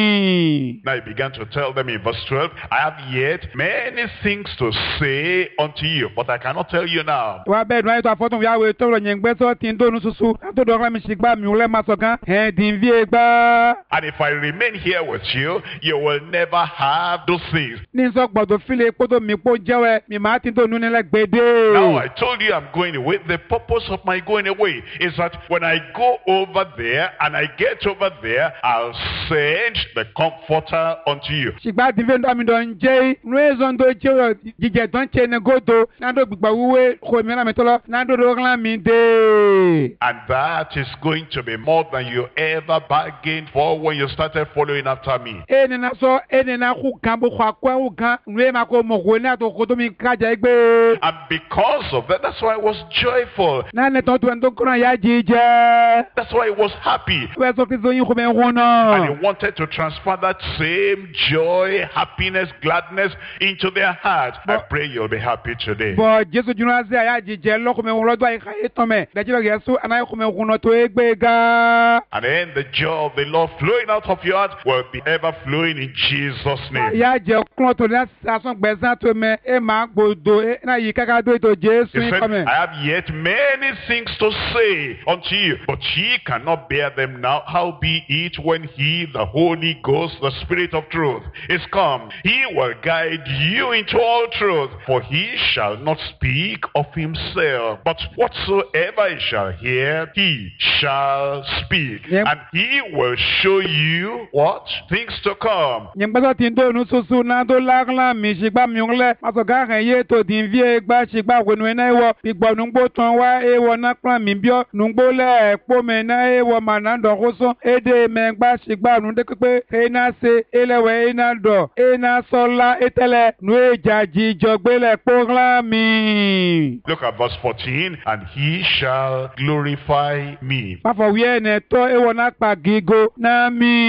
mi. Now he began to tell them in verse 12, I have yet many things to say unto you, but I cannot tell you now. Wa be do to afotun ya we tolo yen gbe so tin do nu susu to do ran mi sigba mi ule ma so kan din vie gba. And if I remain here with you, you will never have those things. Ni so gbodo file po to mi po jewe mi ma tin do nu ni le gbede. Now I told you I'm going away. The purpose of my going away is that when I go over there and I get over there, I'll send the Comforter unto you. Sigba din ve mi don je reason do je jije don che ne godo na do gbigba wuwe ko mi na me tolo na do do ran mi de. And that is going to be more than you ever bargained for when you started following after me. Ene na so ene na ku kan bo kwa ku kan nwe ma ko mo ko na to ko to mi kaja egbe. And because of that, that's why I was joyful. Na ne to ndo kran ya jije. That's why I was happy. We so ki so yin ko me hono. And he wanted to transfer that same joy, happiness, gladness into their heart. I pray you'll be happy today. But Jesus juna se ya jije lo ko me hono do ai ka eto me. Da jilo Yesu ana ko me hono to egbe ga. And then the joy of the Lord flowing out of your heart will be ever flowing in Jesus' name. Ya je klon to na ason gbezan to me e ma gbodo na yi kaka do to Jesu He said, come. I have yet many things to say unto you, but ye cannot bear them now. How be it when he, the Holy Ghost, the Spirit of truth, is come? He will guide you into all truth, for he shall not speak of himself, but whatsoever he shall hear, he shall speak. Yep. And he will show you what? Things to come. Nyembaza tindo nu susu na do lagla mi sigba mi unle maso ga kan ye to din vie gba sigba wenu na ewo igbo nungbo ton wa ewo na plan mi bio nungbo le po me na ewo mana ndo koso ede me gba sigba nu de pepe e na ena se elewe ena do ena sola etele nu ejaji jogbele mi. Look at verse 14. And he shall glorify me. Papa we ne to ewona pa gigo na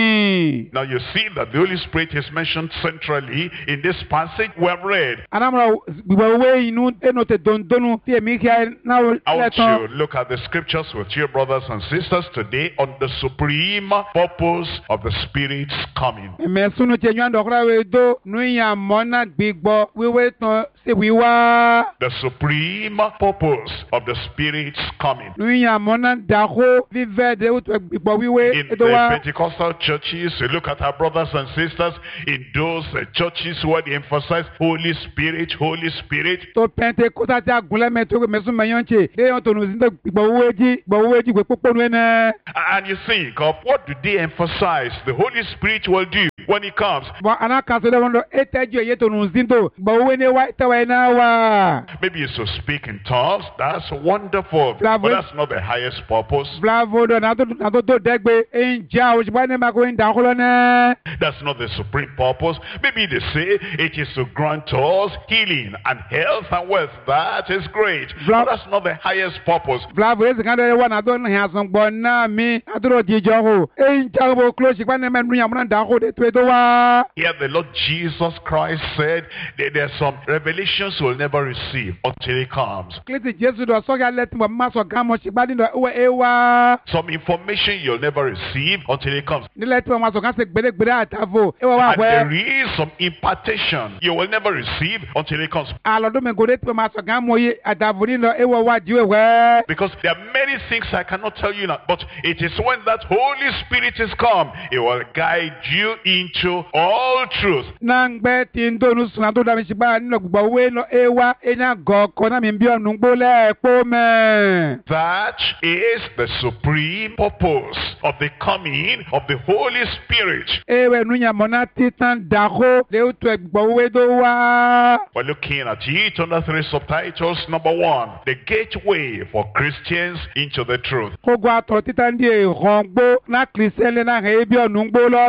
mi. Now you see that the Holy Spirit is mentioned centrally in this passage we have read. Anamra we inu enote dondonu ti emi kia na I want you to look at the scriptures with your brothers and sisters today on the supreme purpose of the Spirit's coming. Mesunu te nyan dokra we do nu ya mona gbigbo wewe ton se wiwa. The supreme purpose of the Spirit's coming. Nu ya mona daho vive de uto gbigbo wiwe In the edowa. Pentecostal churches, you look at our brothers and sisters in those churches where they emphasize Holy Spirit, Holy Spirit. To Pentecostal ta gule meto mesu mayonche de yon to nu zindo gbigbo weji gbe popo nu ene. And you think of what do they emphasize the Holy Spirit will do when he comes. Bo anaka so de wondo eteju ye to nu zindo gbo we ne wa tawa na wa. Maybe it's to speak in tongues. That's wonderful. Bravo. But that's not the highest purpose. Bravo do na do degbe enja o jba ne ma ko nda ko ne. That's not the supreme purpose. Maybe they say it is to grant us healing and health and wealth. That is great. But that's not the highest purpose. Bravo is kan de wa na do na son gbo na mi aduro jijo ho enja bo close jba ne ma nu ya mo nda ko de to do wa. Here the Lord Jesus Christ said that there are some revelations we'll never receive until he comes. Kliti Jesu do so ga let mo ma so ga mo jba ni do ewa. Some information you'll never receive until he comes. Ni let mo ma so kan se gbere atavo ewa wa And we. there is some impartation you will never receive until he comes. Alodo me go de mo ma so ga mo ye atavo ni do ewa wa jiwe we. Because there are many things I cannot tell you now. But it is when that Holy Spirit is come, it will guide you into all truth. Nangbe tindo nu suna to da mi siba ni lo gbogbo we no ewa enya go ko na mi bi onu gbo le po me. That is the supreme purpose of the coming of the Holy Spirit. Ewe nu nya mona titan daho le uto gbogbo we do wa. We're looking at it under 3 subtitles. Number 1, the gateway for Christians into the truth. Ko gwa to titan di rongbo na Christian le na he bi onu gbo lo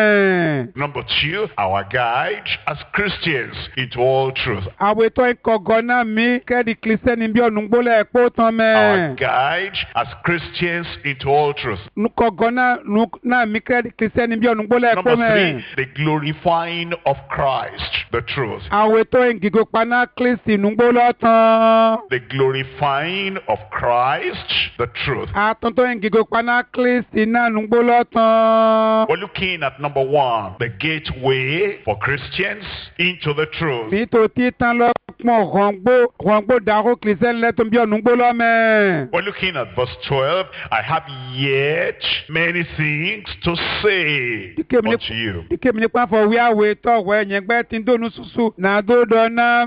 me. Number 2, our guide as Christians into all truth. Awe to kogo na mi ke di Christian bi onu gbo le po ton Our me. guide as Christians into all truth. Nu kogo na mi ke di Christian bi onu gbo le po Number me. 3, the glorifying of Christ, the truth. Awe to ngigo pa na Christi nu gbo lo tan. The glorifying of Christ, the truth. Atonto ngigo pa na Christi na nu gbo lo tan. We're looking at number 1, the gateway for Christians into the truth. Mi to titan lo pon rongbo daho Christian le ton bi onu gbo lo me. We're looking at verse 12. I have yet many things to say unto you. Ike mi pa fo wi awe to we yen gbe tindo nu susu na do do na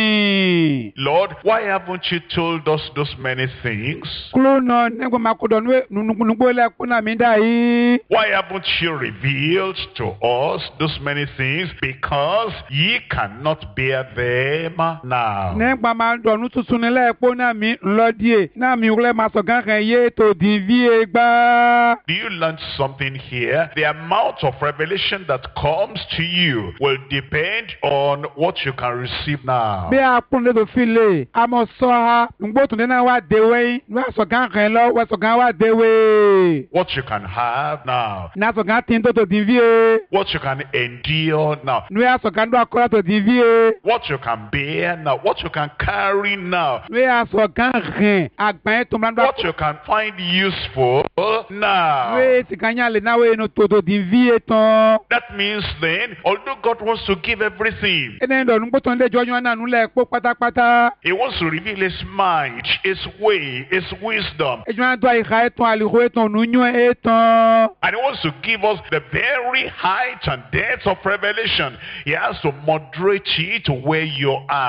rami. Lord, why haven't you told us those many things? Klo no ne go makodo nu gbo le ku na mi da yi. Why haven't you revealed to us those many things? Because ye cannot bear them now. Ne gba ma do nu susu ni le po na mi lo die na mi ule ma so gan kan ye to di vie gba. Do you learn something here? The amount of revelation that comes to you will depend on what you can receive now. Be a pon le do file amo so ha ngbo tun na wa de we wa so gan kan lo wa so gan wa de we. What you can have now. Na so gan tin to di vie. What you can endure now. Nu ya so gan do akora to di vie. What you can bear now. What you can carry now. Nu ya so gan rin agban to mlan do. What you can find useful now. We ti kan yan le na we no to di vie ton. That means then, although God wants to give everything, Ene do nu ton le jojo na nu le po pátápátá. He wants to reveal His mind, His way, His wisdom. Ejo do ai ha eton ali ho eton nu nyu eton. And He wants to give us the very height and depth of revelation. He has to moderate it to where you are.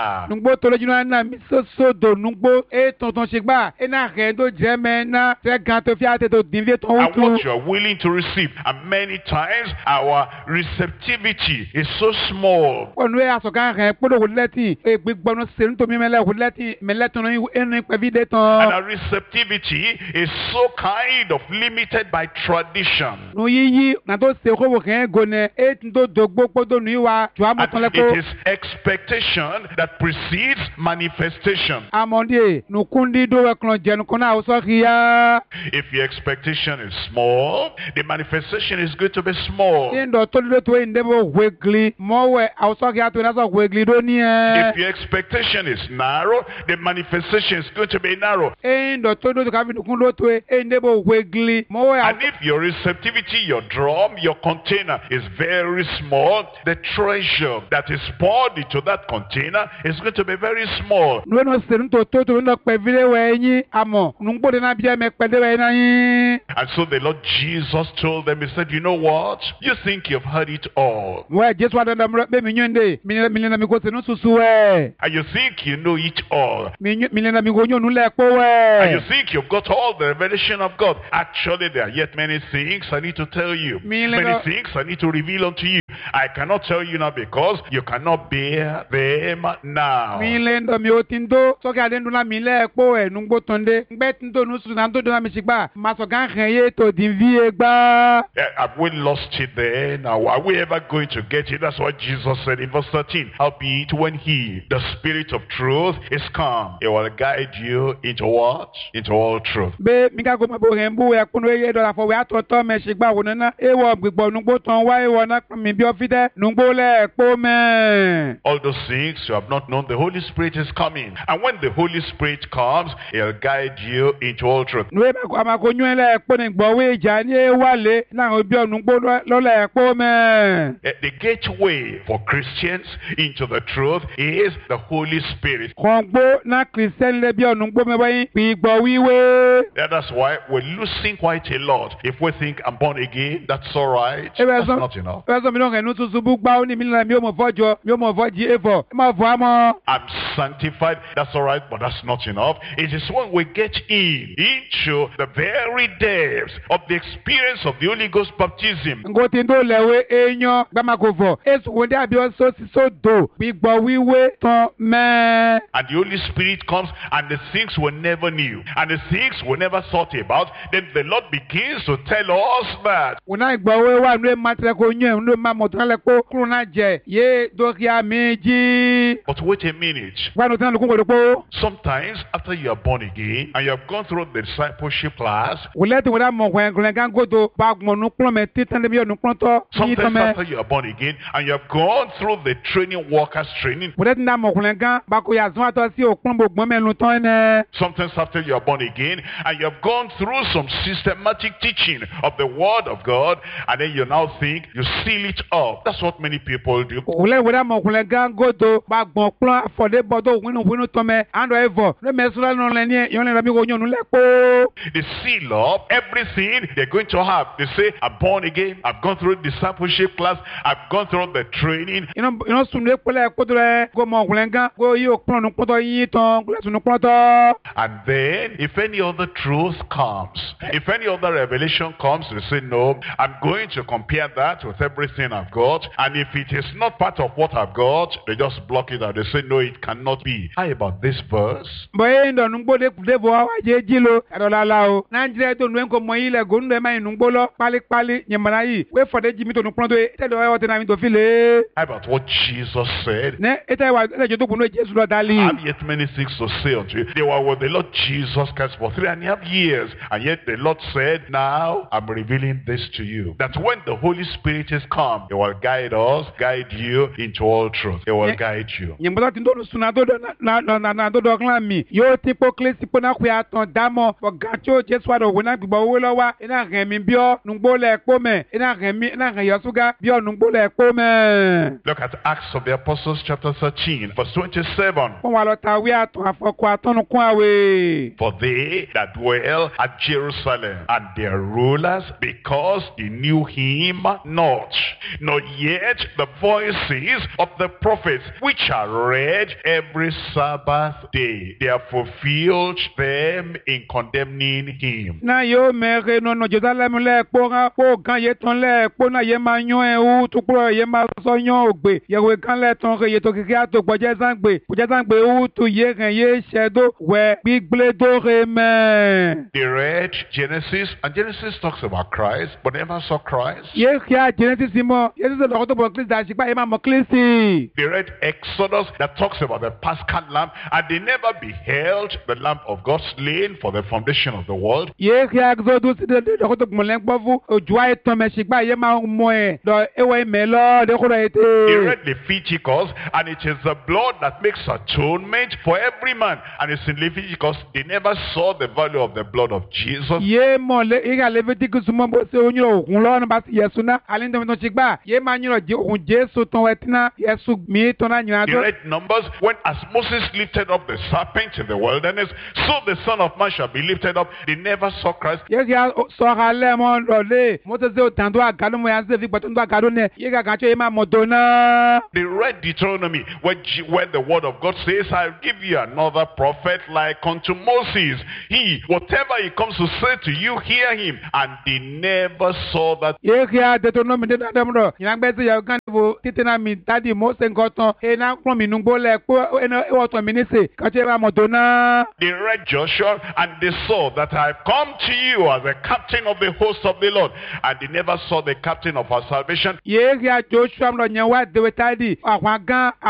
are. Nungbo tolo jina na misoso do nungbo e tonton shigba e na rendo jeme na te ganto fiate to divie ton And utu. what you are willing to receive. And many times our receptivity is so small. Onu e asokan re podo wuleti e gbigbono serun to mi mele wuleti meleton enu pevide And ton. our receptivity is so kind of limited by tradition. Nu yiyi na to se ko wo ken gone e ndo dogbo podo nu iwa ju And amoton it leko. is expectation that precedes manifestation. Amonde nu kundi do we klon jenu kona oso kiya. If your expectation is small, the manifestation is going to be small. Ndo to le to ndebo wegli mowe oso kiya to na so wegli do ni If your expectation is narrow, the manifestation is going to be narrow. Ndo to do ka bi kun lo to ndebo wegli mowe And if your receptivity, your drum, your container is very small, the treasure that is poured into that container is going to be very small. no no serun to no pevile we yin amo nungbo de na bia me pede we na yin. And so the Lord Jesus told them, he said, you know what? You think you've heard it all. We just want to be mi nyonde mi na mi ko senu susu we. And you think you know it all. Mi na mi go nyonu le po And you we. think you've got all the revelation of God. Actually, there are yet many things I need to tell you. Many things I need to reveal unto you. I cannot tell you now because you cannot bear them now. Mi le ndo mi otindo so ka de nduna mi le po e nungbo tonde ngbe tindo nu su na ndo na mi sigba ma so gan ren ye to din vie gba. Have we lost it then? Now, are we ever going to get it? That's what Jesus said in verse 13. Howbeit, when he, the Spirit of truth, is come, he will guide you into what? Into all truth. Be mi ka go ma bo ren bu e kunu ye do la fo we atoto me sigba wo na e wo gbigbo nungbo ton wa e wo na mi bi ofide nungbo le po me. All those things you have not known, the Holy Spirit is coming. And when the Holy Spirit comes, he'll guide you into all truth. Nu e ba ma ko nyu le po ni gbo we ja ni e wale na obi onugbo lo le po me. The gateway for Christians into the truth is the Holy Spirit. Kongbo na Christian le bi onugbo me bayin pi gbo wiwe. That's why we're losing quite a lot. If we think I'm born again, that's all right. That's not enough. Mi no ken nu susu gba oni mi na mi o mo fojo mi o mo foji efo ma fo amo. I'm sanctified, that's all right, but that's not enough. It is when we get into the very depths of the experience of the Holy Ghost baptism. Ngo ti ndo lewe enyo gba ma ko fo esu wo de abi o so si so do pi gbo wiwe ton me. And the Holy Spirit comes and the things we never knew and the things we never thought about, then the Lord begins to tell us that. Una gbo we wa nu ma tre ko nyu nu ma mo tan le ko kru na je ye do kia meji. But wait a minute. Wa no tan lu ko po. Sometimes after you are born again and you have gone through the discipleship class, Wole ti wo da mo kwen kwen gan go do ba gbon nu klon me ti tan le bi onu klon to ni to sometimes me. after you are born again and you have gone through the training, workers training, Wole ti da mo kwen gan ba ko ya zun ato si o klon gbon me nu ton ne. sometimes after you are born again and you have gone through some systematic teaching of the Word of God, and then you now think you seal it up. That's what many people do. Wole wo da mo kwen gan go do ba gbon klon afode bodo winu to me ando evo le me sura no le ni yon le mi ko nyonu le po. They seal up everything they're going to have. They say, I'm born again, I've gone through discipleship class, I've gone through the training. Ino sun le pole ko do le go mo kwen gan go yi o klon nu poto yin ton kle sun nu poto. And then, if any other truth comes, if any other revelation comes, they say, no, I'm going to compare that with everything I've got. And if it is not part of what I've got, they just block it out. They say, no, it cannot be. How about this verse? Boye ndo nungbo de bo wa je jilo adola la o. Nigeria to nwen ko mo yi le go ndo e ma nungbo lo pali nyemara yi. We for de jimi to nu klon to e te do e o te na mi to file. How about what Jesus said? Ne ete wa le jo to kunu Jesu lo I dali. have yet many things to say unto you. They were with the Lord Jesus Christ for 3.5 years. And yet the Lord said, now I'm revealing this to you. That when the Holy Spirit is come, He will guide us, guide you into all truth. He will guide you. Nyembo ti ndo lu suna do na do klan mi. Yo ti po klesi po na ku ya ton damo. Bo gacho Jesu wa do wona gbigbo wo lo wa. Ina ren mi bio nungbo le po me. Ina ren yosuga bio nungbo le po me. Look at Acts of the Apostles chapter 13 verse 27. Won wa lo ta wi aton afoko atonu kun awe. For they that dwell at Jerusalem and their rulers, because they knew him not, nor but yet the voices of the prophets, which are read every Sabbath day, they have fulfilled them in condemning him. Na yo mere no no Jerusalem le po gan ye ton le po na ye ma yan e u tu pro ye ma so yan ogbe ye we kan le ton ye to kiki ato gboje sangbe u tu ye ren ye shedo we gbigble do re me. They read Genesis, and Genesis talks about Christ, but never saw Christ. Ye kia Genesis mo ye se lo to bo Christ da sipa e ma mo Christ. They read Exodus that talks about the Paschal Lamb, and they never beheld the Lamb of God slain for the foundation of the world. Ye kia Exodus de ko to mo len po fu ojuwa e ton me sipa ye ma mo e do e we me lo de ko They ete. read Leviticus, and it is the blood that makes atonement for every man. And it's in Leviticus, they never saw the value of the blood of Jesus. Ye mo le ira Leviticus mo bo se onyo okun lo na ba ti Yesu na ale ndo to sigba ye ma nyo je okun Jesu ton wetina Yesu mi ton na nyo They ajo. read Numbers, when as Moses lifted up the serpent in the wilderness, so the Son of Man shall be lifted up. They never saw Christ. Ye ga so ga le mo lo le mo te se o tan do agado mo ya se fi gboto do agado ne ye ga che ye ma mo do na. They read Deuteronomy, where the word of God says, I'll give you another prophet like unto Moses. He, whatever he comes to say to you, hear him. And they never saw that. Ye ga Deuteronomy de da mo do yan gbe se ya kan bo titina mi dadi mo se nkan ton e na pon mi nugbo le po e o ton mi ni se ka che ma mo do na. They read Joshua, and they saw that I have come to you as the captain of the host of the Lord. And they never saw the captain of our salvation. Ye ga Joshua mo nyan wa de we tadi àwọn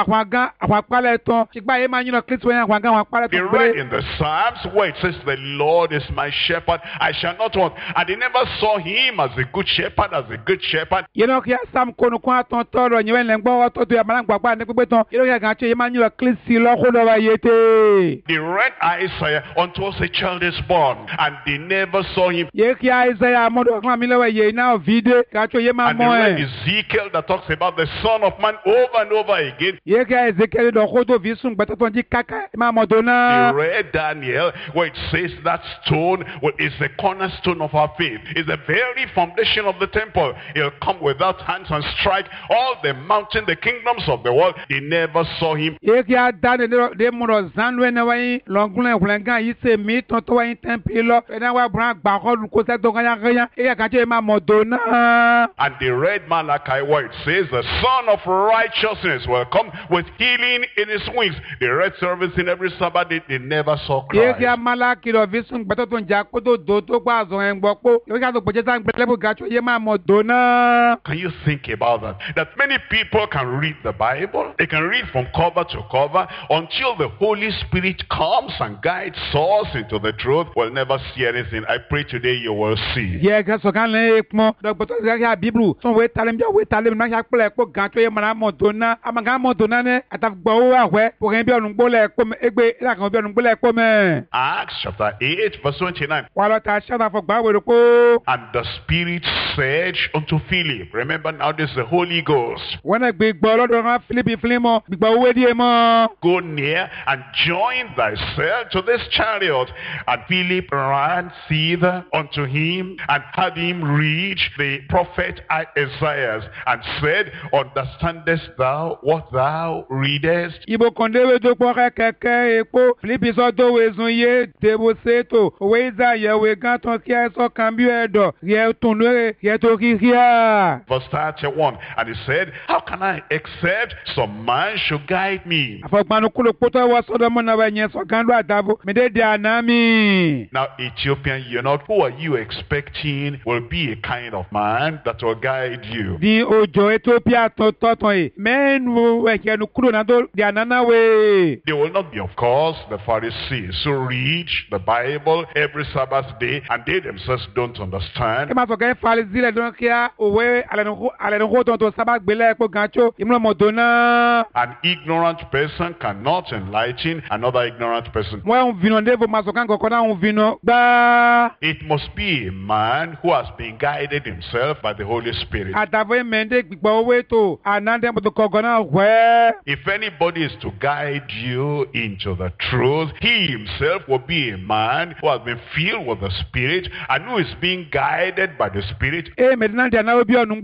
pale ton sigba ye ma nyo Christ we àwọn pale They ton. read in the Psalms where it says, the Lord is my shepherd, I shall not want. And they never saw him as a good shepherd, Ye no kia sam kono kwa ton toro nyewe le ngbo to to ya ma gbagba ni pepe ton ye no kia gan che ye ma nyo Christ lo ko do wa yete. They read Isaiah, unto us a child is born, and they never saw him. Ye kia Isaiah mo do kan mi le we ye na vide ka cho ye ma And they mo read e. Ezekiel that talks about the Son of Man over and over again. Ye kia Ezekiel do ko do vi sun gbe ton ji kaka ma mo do They na. read Daniel where it says that stone is the cornerstone of our faith, is the very foundation of the temple. He'll come without hands and strike all the mountains, the kingdoms of the world. They never saw him. Ye kia dan de mo do zan we na wa yin longun le gan yi se mi ton to wa yin temple lo e na wa bran gba ko lu ko se to kan ya e ka che ye ma mo do na. And they read Malachi where it says the Son of Righteousness will come with healing in his wings. They read service in every Sabbath. They never saw Ye Christ. kia Malaki lo vi sun gbe to ja ko do to pa zo en gbo po ye ka to gboje san gbe lebu ga cho ye ma mo do na. Can you think about that? That many people can read the Bible. They can read from cover to cover until the Holy Spirit comes and guides us into the truth. We'll never see anything. I pray today you will see. Ye ka so kan le mo do gbo to ga Bible so we talem na ya pele po ga cho ye ma mo do na ama ga mo do na ne ata gbo wa we po gen bi onu gbo le ko egbe la kan bi onu gbo le ko me. Acts chapter 8 verse 29. Wa lo ta sha na fo gba we ro ko. And the Spirit said unto Philip, remember now this is the Holy Ghost, Wọ́n gbe gbo lọ́dọ̀ ran Philip mo gbo we die mo. go near and join thyself to this chariot. And Philip ran thither unto him and had him read the prophet Isaiah, and said, understandest thou what thou readest? Ibo konde we do po keke epo Philip so do we zun ye debo seto we za ye we gan ton ki so kan bi edo ye tun re ye to ki kia. Verse 31. And he said, how can I accept some man should guide me? Afogbanu kulo poto wa so do mo na we yen so kan do adabo me de dia na mi. Now, Ethiopian eunuch, who are you expecting will be a kind of man that will guide you? Di ojo Ethiopia to e men we ke nu kulo na do dia na we. They will not be, of course, the Pharisees who read the Bible every Sabbath day, and they themselves don't understand. E ma so ke fali zile don kia owe ale no ko to saba gbele po gancho imlo mo do na. An ignorant person cannot enlighten another ignorant person. Mo un vino devo ma so kan ko na un vino gba. It must be a man who has been guided himself by the Holy Spirit. Atavo mende gbigbo we to anande mo to ko gona we. If anybody is to guide you into the truth, he himself will be a man who has been filled with the Spirit and who is being guided by the Spirit. E medina dia na obi onu gbo me jan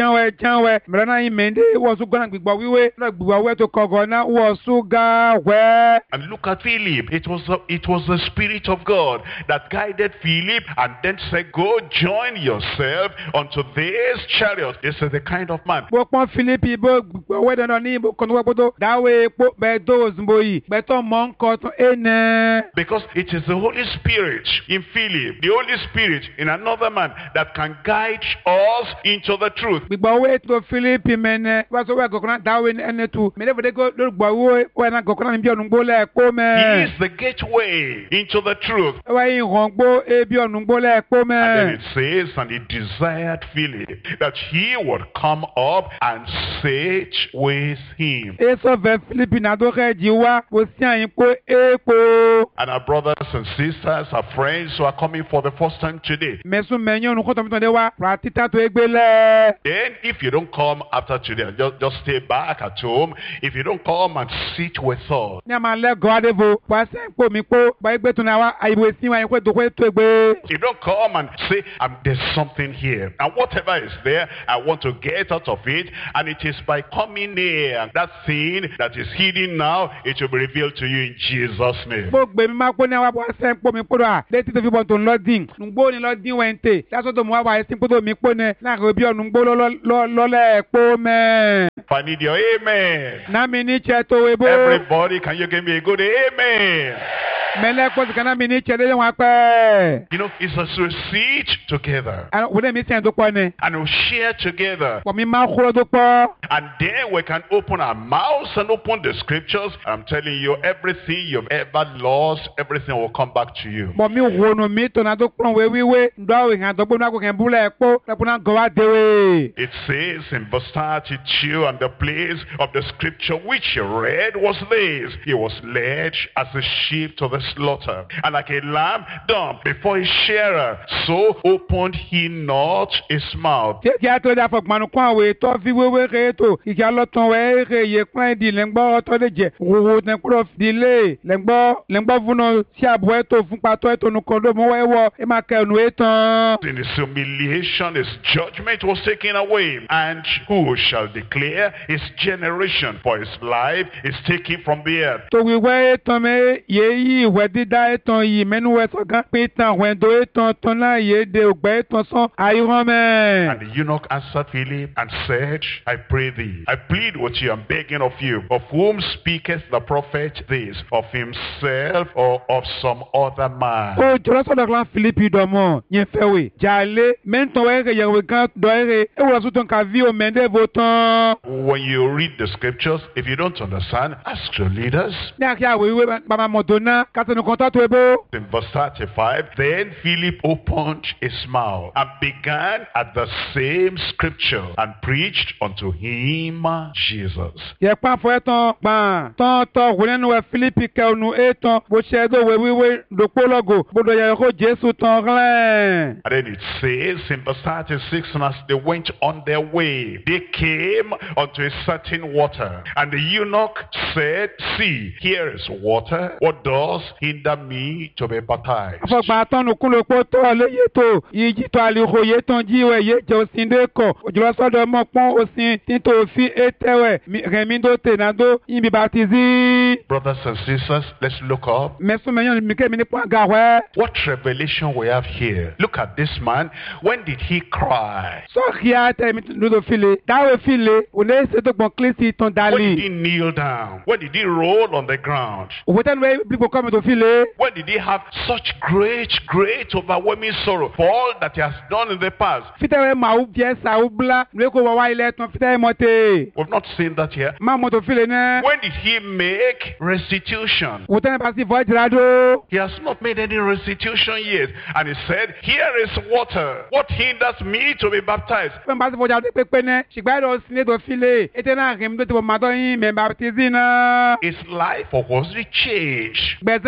janwe mrana imende wosu gona gbigbo wiwe na gbigbo we to kogona wosu ga we. And look at Philip. It was the Spirit of God that guided Philip and then said, go join yourself unto this chariot. This is the kind of man. Bo pon Philip bo gbigbo we dan ni bo kono gbodo dawe po be do zmboyi be to mon ko to ene. Because it is the Holy Spirit in Philip, the Holy Spirit in another man that can guide us into the truth. Gbigbo we to Philip mene wa so we gokona dawe ene tu me de go gbigbo we na gokona bi onugbo le ko me. He is the gateway into the truth. Wa yin rongbo e bi onugbo le ko me. And then it says, and he desired Philip that he would come up and sit with him. Eso ve Philip na do ke jiwa bo si ayin ko epo. And our brothers and sisters, our friends who are coming for the first time today. Mesu menyo nu ko to mi to de wa pratita to egbele. Then if you don't come after today, just stay back at home. If you don't come and sit with us. Ni ma le go adevo wa se po mi po ba egbe to na wa aiwe si wa yin ko do ko to egbe. You don't come and say, there's something here. And whatever is there, I want to get out of it. And it is by coming near. That thing that is hidden now, it will be revealed to you in Jesus' name. Bo gbe mi ma ko ni wa bo se po mi po do le ti to fi bo to loading. Ngbo ni loading wente. That's what mo wa sin po do mi po ne na go bi onu ngbo lo le po me. If I need your amen. Na mi ni che to we bo. Everybody, can you give me a good amen? Mele ko kana mi ni che de wa pe. You know, it's as we sit together. And we mi sen do po ne. And we share together. Po mi ma khoro do po. And then we can open our mouths and open the scriptures. I'm telling you, everything you've ever lost, everything will come back to you. Po mi wono mi to na do pon we wiwe ndo we han do bo na ko ken bule po na po na go wa dewe. It says in verse 32, and the place of the scripture which he read was this: he was led as a sheep to the slaughter, and like a lamb dumb before his shearer, so opened he not his mouth. Ke ja to da fo manu kwa we to fi wewe re to ija lo ton we re ye kwan di lengbo to de je wo ne kro di le lengbo vuno si abo to fun pa to nu ko do mo we wo e ma ke nu etan. In his humiliation, his judgment was taken away. And who shall declare his generation? For his life is taken from the earth. To we we etan me ye yi we di da etan yi menu we so gan pe tan we do etan ton la ye de ogbe etan son ayi me. And the eunuch answered Philip and said, I pray thee, I plead with you, I'm begging of you, of whom speaketh the prophet this, of himself or of some other man? O jolo so da Philip do mo yen fe we jale men ton we ye we kan do ere e wo so ton ka vi o mende votan. When you read the scriptures, if you don't understand, ask your leaders. Ni akia we baba modona ka tenu konta to ebo. In verse 35, then Philip opened his mouth and began at the same scripture and preached unto him Jesus. Ye pa fo etan pan ton to we nenu we Philip ke onu etan bo se do we do pologo bo do ye ko Jesu ton ran. And then it says in verse 36, and as they went on their way, they came unto a certain water. And the eunuch said, see, here is water. What does hinder me to be baptized? Fo gba ton nu kun lo po to le ye to yiji to ali ho ye ton ji we ye je osin de ko ojuro so do mo pon osin tin to fi etewe remi do te na do yin bi baptizi. Brothers and sisters, let's look up. Mesu menyon mi ke mi ni pon ga we. What revelation we have here. Look at this man. When did he cry? So ria te mi do file da we file o le se to gbon klisi ton When did dali. he kneel down? When did he roll on the ground? O ten we people come to file. When did he have such great, overwhelming sorrow for all that he has done in the past? Fite we ma u vie sa u bla le ko wa ile ton fite mote. We've not seen that here. Ma mo to file ne. When did he make restitution? O ten pa si vo jirado. He has not made any restitution yet. And he said, here is water. What hinders me to be baptized? Pe pa si vo jirado pepe ne. Sigba do sine do file. Ete na rem do te bo ma do yin me baptizi na. His life was changed. Beze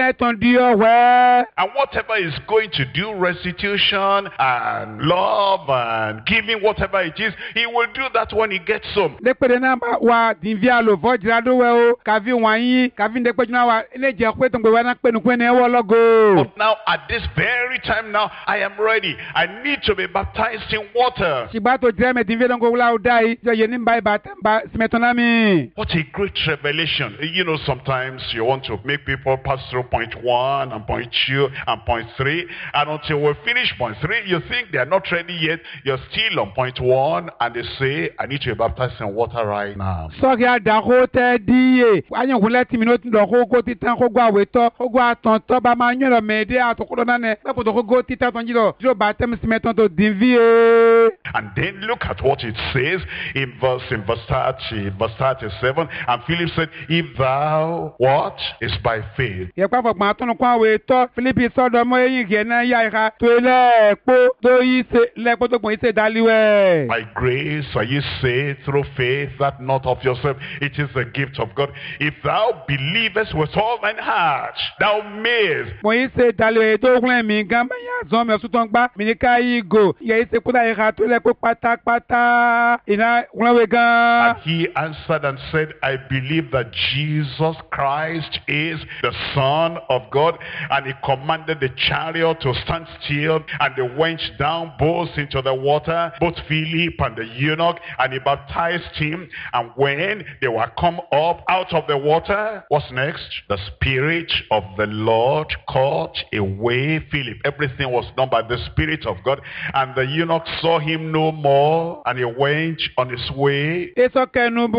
sẹ́ tán di ọ̀wẹ́. And whatever is going to do, restitution and love and giving, whatever it is, he will do that when he gets home. Lépèdè náà bá wa dìbí àlòfọ́ jìrádówẹ́ o, kàfi wọ̀nyí, kàfi ndépéjú náà wa, ilé jẹ́ pé tó ń gbé wa náà pẹ́nupẹ́ ní ẹwọ́ lọ́gọ́. But now, at this very time now, I am ready. I need to be baptized in water. Ṣìgbà tó jẹ́ mẹ́ dìbí ẹ̀dọ́gbọ̀ wúlá ọ̀dá yìí, jọ yẹ ní báyìí bá símẹ́tọ́nà mi. What a great revelation. You know, sometimes you want to make people pass through point 1 and point 2 and point 3. And until we finish point 3, you think they are not ready yet. You're still on point 1 and they say, I need to be baptized in water right now. Sọ́kì àdàkó tẹ́ díye. Ayọ̀kúnlẹ̀ tì mí ló ti dọ̀ kó títàn kó gbọ́ àwẹ̀tọ́. Kó gbọ́ àtọ̀ntọ́ bá máa ń yọ̀rọ̀ mẹ́ẹ̀dẹ́ àtọ̀kọ́dọ̀ náà nẹ̀. Pẹ́pọ̀ tó kó gó títà tán jìlọ. Yóò bá tẹ́mi sí mẹ́tọ́ tó dín ví e. And then look at what it says in verse 37. And Philip said, if thou, what? Is by faith. Yẹ̀pá fọ̀gbọ̀n àtúnú kó àwẹ̀tọ́. Fílípì sọ́dọ̀ mọ́ eyín kìí náà yá ìka. Tó lẹ́ẹ̀pọ̀ tó yí ṣe lẹ́ẹ̀pọ̀ tó gbọ̀n yí ṣe dálíwẹ̀. By grace are ye saved through faith, that not of yourself. It is the gift of God. If thou believest with all thine heart, thou mayest. Mo yí ṣe dálíwẹ̀ tó gúnlẹ̀ mi gan bá yà zọ́n mi ọ̀sùn tó ń gbá. Mi ní ká yí gò. Yẹ̀ yí ṣe kúta ìka tó lẹ́ẹ̀pọ̀ pátápátá. Ìná gúnlẹ̀ gan. And he answered and said, I believe that Jesus Christ is the Son of God. And he commanded the chariot to stand still, and they went down both into the water, both Philip and the eunuch, and he baptized him. And when they were come up out of the water, what's next? The Spirit of the Lord caught away Philip. Everything was done by the Spirit of God. And the eunuch saw him no more, and he went on his way.